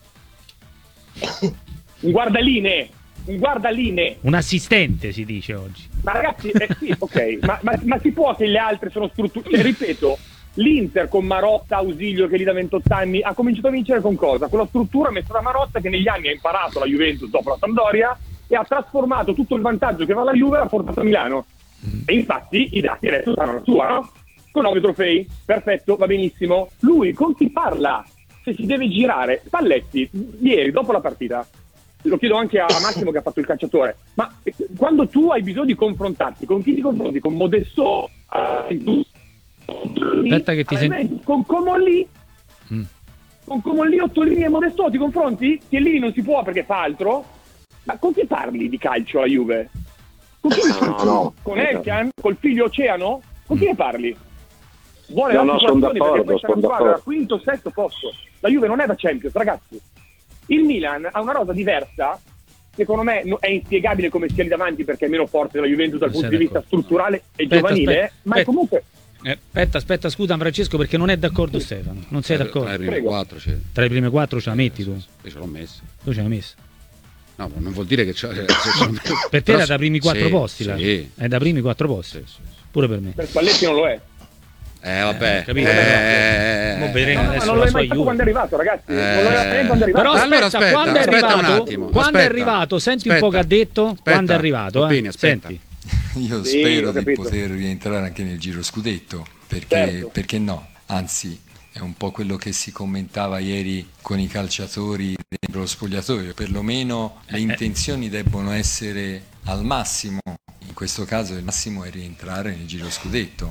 Un guardaline, un guardaline. Un assistente si dice oggi. Ma ragazzi, eh sì, ok, ma, ma, ma si può che le altre sono strutture? Ripeto, l'Inter con Marotta, Ausilio che lì da ventotto anni ha cominciato a vincere con cosa? Con la struttura messa da Marotta, che negli anni ha imparato la Juventus dopo la Sampdoria e ha trasformato tutto il vantaggio che va alla Juve e l'ha portato a Milano. E infatti i dati adesso saranno la sua, no? Con nove trofei, perfetto, va benissimo. Lui con chi parla? Se si deve girare. Spalletti, ieri dopo la partita, lo chiedo anche a Massimo che ha fatto il calciatore, ma quando tu hai bisogno di confrontarti, con chi ti confronti? Con Modesto? Uh, Aspetta che ti senti. Con Comolli? Mm. Con Comolli, Ottolini e Modesto ti confronti? Chiellini non si può perché fa altro. Ma con chi parli di calcio alla Juve? Con chi no, no. Con Elkan? Col figlio Oceano? Con chi ne parli? Vuole no, la no, sono situazione perché d'accordo, questa è una sono squadra d'accordo. quinto, sesto posto. La Juve non è da Champions, ragazzi. Il Milan ha una rosa diversa, secondo me no- è inspiegabile come sia lì davanti perché è meno forte della Juventus dal Non punto sei di vista d'accordo. strutturale e Aspetta, giovanile, aspetta, ma è aspetta. comunque... Eh, aspetta, aspetta, scusa Francesco, perché non è d'accordo Stefano. Non sei Tra- d'accordo? Tra i primi Prego. quattro c'è. Tra i primi quattro ce la metti tu? Io ce l'ho messa. Tu ce l'hai messa. No, ma non vuol dire che c'è. Per te era da primi quattro sì, posti, là. sì. È da primi quattro posti. Sì, sì, sì. Pure per me. Per Spalletti non lo è. Eh vabbè, Eh, capito? eh, Mo vedremo No, no, adesso ma non la lo è sua mai stato Juve. quando è arrivato, ragazzi. Eh. Non lo è mai quando è arrivato. Però aspetta, Allora, aspetta, quando è aspetta un arrivato, attimo, quando aspetta. è arrivato, senti un po' che ha Aspetta. detto, Aspetta. quando è arrivato, eh? Toppini, aspetta. Senti. Io Sì, spero ho di capito. poter rientrare anche nel giro scudetto, perché, Certo. perché no? Anzi, è un po' quello che si commentava ieri con i calciatori dentro lo spogliatoio, perlomeno le intenzioni debbono essere al massimo, in questo caso il massimo è rientrare nel giro scudetto,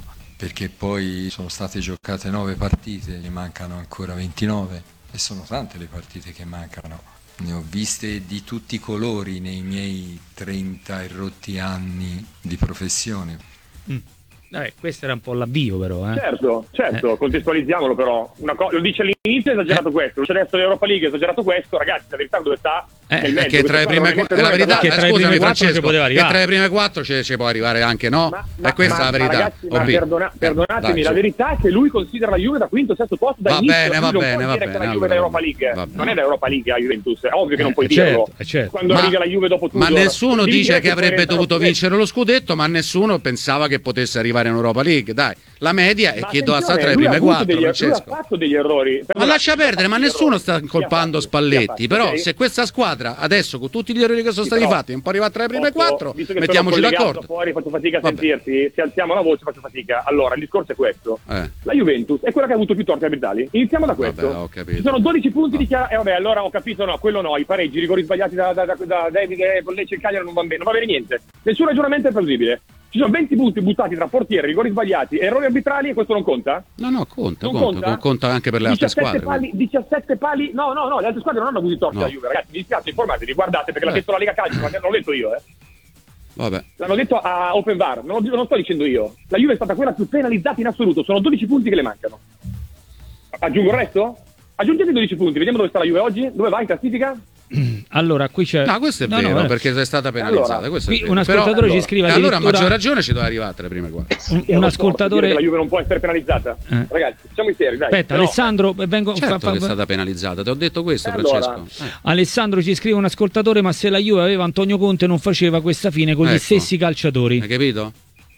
perché poi sono state giocate nove partite, ne mancano ancora ventinove e sono tante le partite che mancano. Ne ho viste di tutti i colori nei miei trenta e rotti anni di professione. Mm. Vabbè, questo era un po' l'avvio però. Eh. Certo, certo, eh. contestualizziamolo però. Una co- lo dice all'inizio, è esagerato eh. questo, lo dice adesso l'Europa League, è esagerato questo, ragazzi, la verità dove sta? Eh, nel mezzo, che tra le prime qu- la verità, che tra le scusami prime quattro Francesco, ci poteva che arrivare. tra le prime quattro ci, ci può arrivare anche, no? Ma, ma, e questa ma, è la verità. Ragazzi, ma perdona, perdonatemi, Dai, la su. verità è che lui considera la Juve da quinto, sesto posto da Va inizio, bene, va non bene, puoi va dire bene, che la Juve allora, è da Europa League, va bene. non è da Europa League la Juventus, è ovvio che non puoi Eh, certo, dirlo. eh, certo. Quando Ma- arriva la Juve dopo tutto. Ma nessuno devi dice dire che avrebbe puoi dovuto entrare- vincere lo scudetto, ma nessuno pensava che potesse arrivare in Europa League. Dai, la media è Ma che doveva stare tra le attenzione, prime lui ha avuto quattro, degli- Lui Francesco. ha fatto degli errori. Ma lascia perdere, ma nessuno sta colpando Spalletti. Però ok? se questa squadra adesso con tutti gli errori che sono Sì, stati però- fatti non può arrivare tra le prime Posso- quattro, visto che mettiamoci sono collegato d'accordo. fuori, faccio fatica a Vabbè. sentirti. Se alziamo la voce faccio fatica. Allora, il discorso è questo. Eh. La Juventus è quella che ha avuto più torti arbitrali. Iniziamo da questo. Vabbè, ho capito. Ci sono dodici punti di chiara. E vabbè, allora ho capito, no, quello no, i pareggi, i rigori sbagliati da, da, da, da David e con Lecce e Cagliari non va bene, non va bene niente. Nessun ragionamento è plausibile. Ci sono venti punti buttati tra portieri, rigori sbagliati e errori arbitrali e questo non conta? No, no, conta, Non conta, conta? conta anche per le altre diciassette squadre. pali, diciassette pali, no, no, no, le altre squadre non hanno così torti No. la Juve, ragazzi, mi dispiace, informatevi, guardate perché l'ha Eh. detto la Lega Calcio, ma non l'ho detto io, eh. Vabbè. L'hanno detto a Open V A R, non lo, non sto dicendo io. La Juve è stata quella più penalizzata in assoluto, sono dodici punti che le mancano. Aggiungo il resto? Aggiungete dodici punti, vediamo dove sta la Juve oggi, dove va in classifica? Allora, qui c'è. No, questo è No, vero, no, eh. perché sei stata penalizzata. Allora, questo è qui vero. un ascoltatore Però- ci scrive E allora a addirittura- maggior ragione ci doveva arrivare tra le prime quattro. Un, Eh, un lo so, ascoltatore. dire che la Juve non può essere penalizzata. Eh. Ragazzi, siamo seri, dai. Aspetta, Però- Alessandro, vengo, Certo fa- fa- che è stata penalizzata, ti ho detto questo, Eh, allora. Francesco. Eh. Alessandro ci scrive un ascoltatore, ma se la Juve aveva Antonio Conte non faceva questa fine con gli Ecco. stessi calciatori. Hai capito?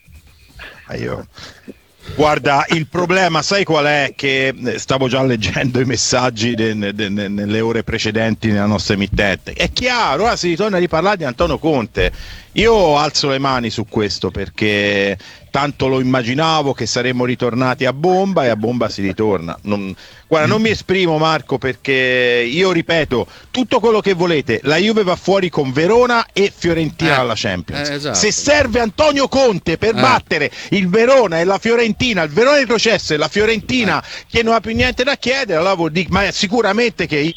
Ah, io- Guarda, il problema, sai qual è? Che eh, stavo già leggendo i messaggi de- de- de- nelle ore precedenti nella nostra emittente. È chiaro, ora si ritorna a riparlare di Antonio Conte. Io alzo le mani su questo perché tanto lo immaginavo che saremmo ritornati a bomba e a bomba si ritorna. Non, guarda, non mi esprimo, Marco, perché io ripeto tutto quello che volete. La Juve va fuori con Verona e Fiorentina Eh, alla Champions. eh, esatto. Se serve Antonio Conte per Eh. battere il Verona e la Fiorentina, il Verona retrocesso e la Fiorentina che non ha più niente da chiedere, allora vuol dire, ma è sicuramente che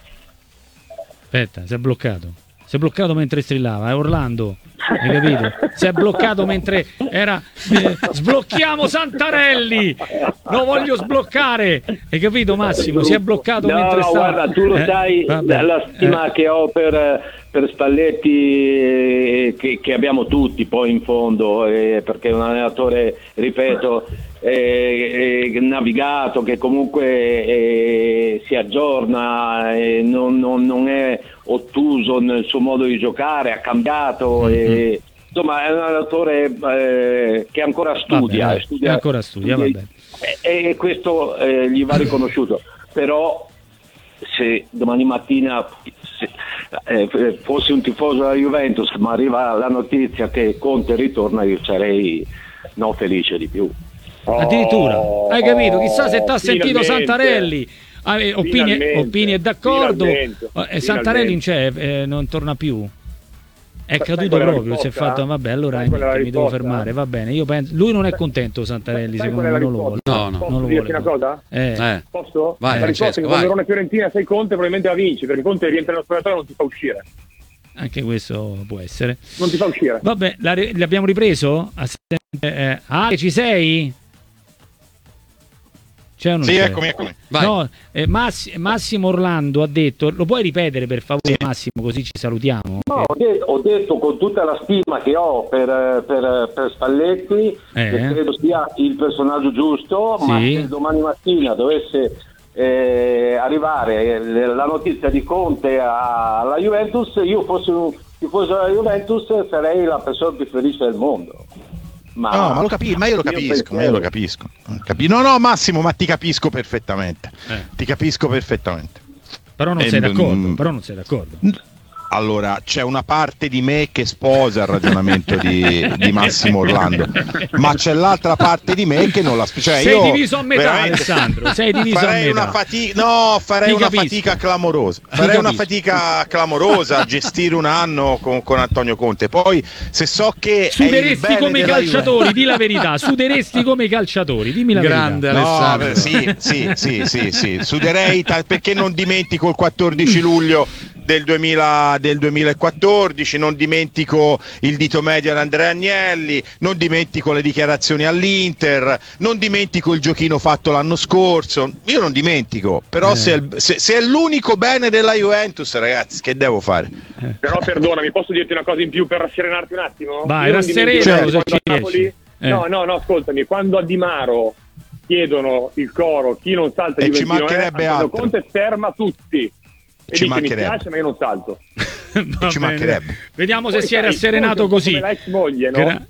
Aspetta, si è bloccato. Si è bloccato mentre strillava, è Orlando. Hai capito? Si è bloccato mentre era eh, sblocchiamo Santarelli. Lo voglio sbloccare. Hai capito, Massimo? Si è bloccato No, mentre no, stava. guarda, tu lo Eh, sai, vabbè, la stima eh. che ho per, per Spalletti, eh, che, che abbiamo tutti poi in fondo, eh, perché è un allenatore, ripeto, eh, eh, navigato, che comunque eh, si aggiorna, eh, non, non- non è ottuso nel suo modo di giocare, ha cambiato. E, insomma, è un allenatore eh, che ancora studia, Vabbè, studia ancora studia, va bene. e, e questo eh, gli va riconosciuto. Però se domani mattina se, eh, fossi un tifoso della Juventus ma arriva la notizia che Conte ritorna, io sarei non felice di più. Addirittura, hai capito? Chissà se t'ha sentito finalmente. Santarelli. Ah, eh, Oppini, Finalmente, Oppini è d'accordo. finalmente, Eh, Santarelli non c'è, eh, non torna più. È Sai caduto qual è la proprio. Si è risposta? fatto. Vabbè, allora Sai qual è la niente, mi devo risposta? fermare. Va bene. Io penso, lui non è contento, Santarelli. Sai Secondo qual è me la non lo vuole. risposta? No, no. Posso Non lo dirti vuole. una cosa? Eh, Eh. Posso? Vai, la risposta è Francesco, che vai. quando Verona e Fiorentina sei Conte probabilmente la vinci, perché Conte rientra nello spogliatoio e non ti fa uscire. anche questo può essere. Non ti fa uscire. Vabbè, la, l'abbiamo ripreso? Eh, ah, ci sei? C'è o non Sì, c'è? eccomi, eccomi. Vai. No, eh, Massi- Massimo Orlando ha detto, lo puoi ripetere per favore Massimo, così ci salutiamo? No, ho, de- ho detto con tutta la stima che ho per, per, per Spalletti, Eh. che credo sia il personaggio giusto, ma Sì. se domani mattina dovesse eh, arrivare eh, la notizia di Conte a- alla Juventus, io fossi un tifoso della Juventus sarei la persona più felice del mondo. Ma, No, ma lo capisco, ma io lo Io capisco, penso- ma io lo capisco. Capi- no, no, Massimo, ma ti capisco perfettamente. Eh. Ti capisco perfettamente. Però non Eh, sei d'accordo, mm, però non sei d'accordo. Allora, c'è una parte di me che sposa il ragionamento di, di Massimo Orlando, ma c'è l'altra parte di me che non la sposa. Cioè, sei io diviso a metà, Alessandro. Sei diviso farei a metà. Una fatica, no, farei Ti una capisco. fatica clamorosa. Farei una fatica clamorosa a gestire un anno con, con Antonio Conte. Poi, se so che suderesti come i calciatori, Juve... di la verità. Suderesti come i calciatori, dimmi la Grande verità. Alessandro. No, sì, sì, sì, sì, sì. Suderei ta- perché non dimentico il quattordici luglio del, duemila, del duemilaquattordici, non dimentico il dito medio ad Andrea Agnelli, non dimentico le dichiarazioni all'Inter, non dimentico il giochino fatto l'anno scorso, io non dimentico, però eh. se, è, se, se è l'unico bene della Juventus, ragazzi, che devo fare? Eh. Però perdonami, posso dirti una cosa in più per rasserenarti un attimo? Vai, Io non rasserena, dimentico cosa quando ci a Napoli... riesci? Eh. No, no, no, ascoltami, quando a Di Maro chiedono il coro, chi non salta E Juventino ci mancherebbe è, Antonio altro. Conte ferma tutti. E Ci dice, mi mancherebbe. spiace ma io non salto. Va ci bene. mancherebbe. Vediamo se Poi si è sai, rasserenato come così. la ex moglie, no? Gra-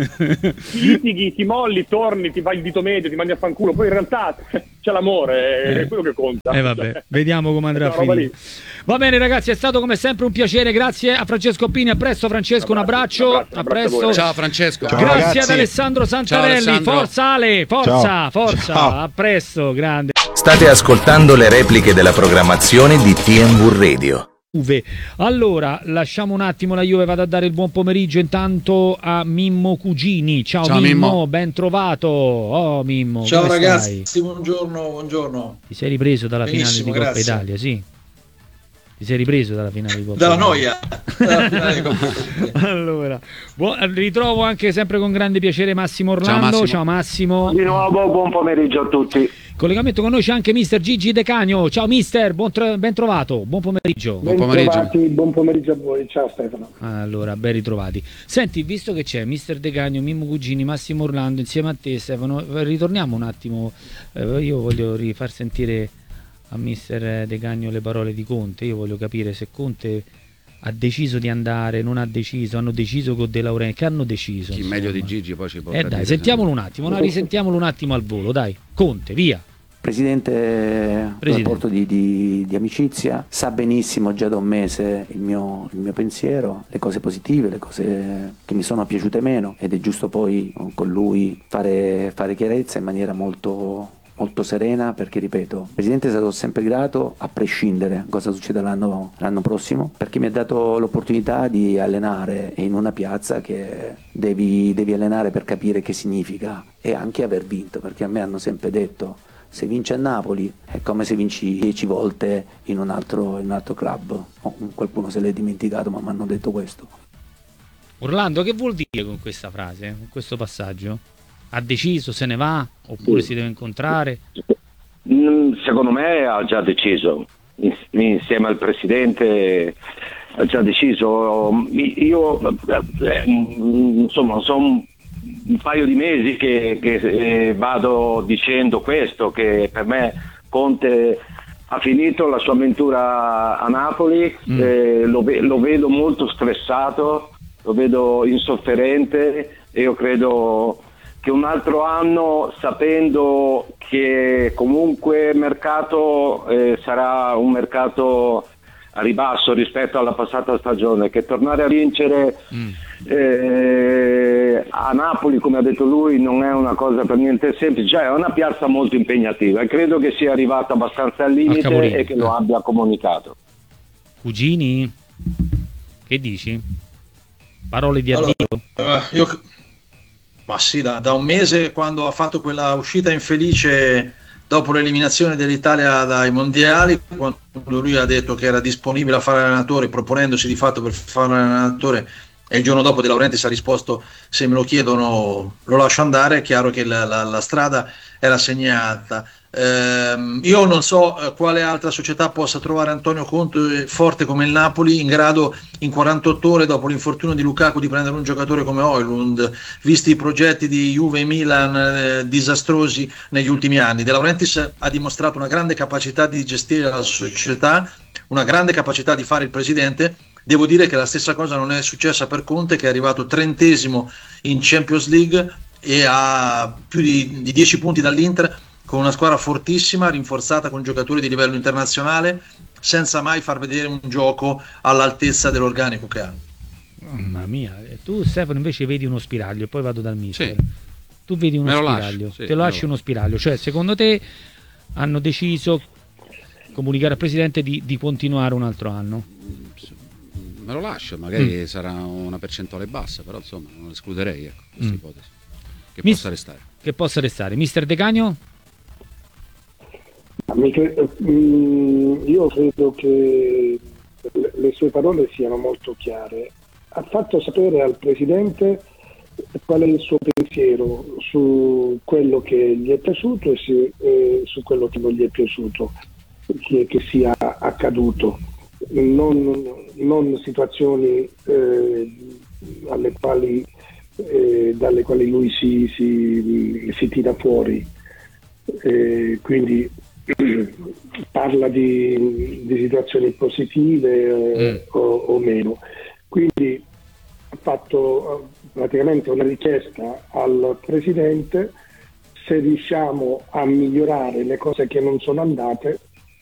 Ti litighi, ti molli, torni, ti fai il dito medio, ti mandi a fanculo, poi in realtà c'è l'amore, è Eh. quello che conta. E eh vabbè, vediamo come andrà a Quella roba finire. Va bene ragazzi, è stato come sempre un piacere, grazie a Francesco Pini, a presto Francesco, un abbraccio, Un abbraccio, a un abbraccio a presto. voi. Ciao Francesco. Ciao, Grazie ragazzi. ad Alessandro Santarelli, Ciao, Alessandro. forza Ale, forza, Ciao. forza, Ciao. a presto, grande. State ascoltando le repliche della programmazione di T M V Radio. Juve. Allora, lasciamo un attimo la Juve, vado a dare il buon pomeriggio intanto a Mimmo Cugini. Ciao, Ciao, Mimmo, Mimmo. ben trovato. Oh Mimmo, Ciao come ragazzi, stai? buongiorno, buongiorno. Ti sei ripreso dalla Benissimo, finale di Coppa grazie. Italia, sì? Ti sei ripreso dalla finale di Coppa Dalla Italia? noia. Dalla finale di Coppa Italia. Allora, buon- ritrovo anche sempre con grande piacere Massimo Orlando. Massimo. Ciao Massimo. Di nuovo, buon pomeriggio a tutti. Collegamento con noi c'è anche mister Gigi De Cagno. Ciao mister, buon tro- ben trovato, buon pomeriggio. Buon pomeriggio. Buon pomeriggio a voi, ciao Stefano. Allora, ben ritrovati. Senti, visto che c'è mister De Cagno, Mimmo Cugini, Massimo Orlando insieme a te Stefano, ritorniamo un attimo, eh, io voglio rifar sentire a mister De Cagno le parole di Conte, io voglio capire se Conte ha deciso di andare, non ha deciso, hanno deciso con De Laurentiis, che hanno deciso? Chi insomma. meglio di Gigi poi ci può Eh dai, sentiamolo un attimo, no, risentiamolo un attimo al volo, dai. Conte, via. Presidente, del Presidente. rapporto di, di- di amicizia, sa benissimo già da un mese il mio, il mio pensiero, le cose positive, le cose che mi sono piaciute meno, ed è giusto poi con lui fare, fare chiarezza in maniera molto, molto serena, perché ripeto, il Presidente è stato sempre grato a prescindere cosa succeda l'anno, l'anno prossimo, perché mi ha dato l'opportunità di allenare in una piazza che devi, devi allenare per capire che significa, e anche aver vinto, perché a me hanno sempre detto: se vinci a Napoli è come se vinci dieci volte in un altro, in un altro club. Oh, qualcuno se l'è dimenticato, ma mi hanno detto questo. Orlando, che vuol dire con questa frase, con questo passaggio? Ha deciso, se ne va, oppure si deve incontrare? Mm, Secondo me ha già deciso, In- insieme al Presidente ha già deciso. Io eh, insomma sono un paio di mesi che, che eh, vado dicendo questo, che per me Conte ha finito la sua avventura a Napoli, Mm. eh, lo, ve- lo vedo molto stressato, lo vedo insofferente, e io credo che un altro anno, sapendo che comunque il mercato eh, sarà un mercato a ribasso rispetto alla passata stagione, che tornare a vincere Mm. eh, a Napoli, come ha detto lui, non è una cosa per niente semplice, cioè è una piazza molto impegnativa, e credo che sia arrivato abbastanza al limite capolinea, e che lo eh. abbia comunicato. Cugini? Che dici? Parole di Allora, addio? eh, io, ma sì, da, da un mese, quando ha fatto quella uscita infelice dopo l'eliminazione dell'Italia dai mondiali, quando lui ha detto che era disponibile a fare allenatore, proponendosi di fatto per fare allenatore, e il giorno dopo De Laurentiis ha risposto: se me lo chiedono lo lascio andare, è chiaro che la, la, la strada era segnata. Ehm, io non so eh, quale altra società possa trovare Antonio Conte forte come il Napoli, in grado in quarantotto ore dopo l'infortunio di Lukaku di prendere un giocatore come Højlund, visti i progetti di Juve e Milan eh, disastrosi negli ultimi anni. De Laurentiis ha dimostrato una grande capacità di gestire la società, una grande capacità di fare il presidente. Devo dire che la stessa cosa non è successa per Conte, che è arrivato trentesimo in Champions League e ha più di, di dieci punti dall'Inter, con una squadra fortissima, rinforzata con giocatori di livello internazionale, senza mai far vedere un gioco all'altezza dell'organico che hanno. Mamma mia, tu Stefano invece vedi uno spiraglio e poi vado dal mister. Sì. Tu vedi uno Me lo spiraglio, lascio, sì, te lo me lasci lo- uno spiraglio, cioè secondo te hanno deciso comunicare al presidente di, di continuare un altro anno? Me lo lascio, magari Mm. sarà una percentuale bassa, però insomma non escluderei, ecco, questa Mm. ipotesi. Che Mis- possa restare. Che possa restare. Mister De Canio? Mi cre- mm, io credo che le, le sue parole siano molto chiare. Ha fatto sapere al Presidente qual è il suo pensiero su quello che gli è piaciuto e si- eh, su quello che non gli è piaciuto, che, che sia accaduto. Non, non situazioni eh, alle quali, eh, dalle quali lui si, si, si tira fuori. Eh, quindi parla di, di situazioni positive eh, Mm. o, o meno. Quindi ha fatto eh, praticamente una richiesta al Presidente: se riusciamo a migliorare le cose che non sono andate,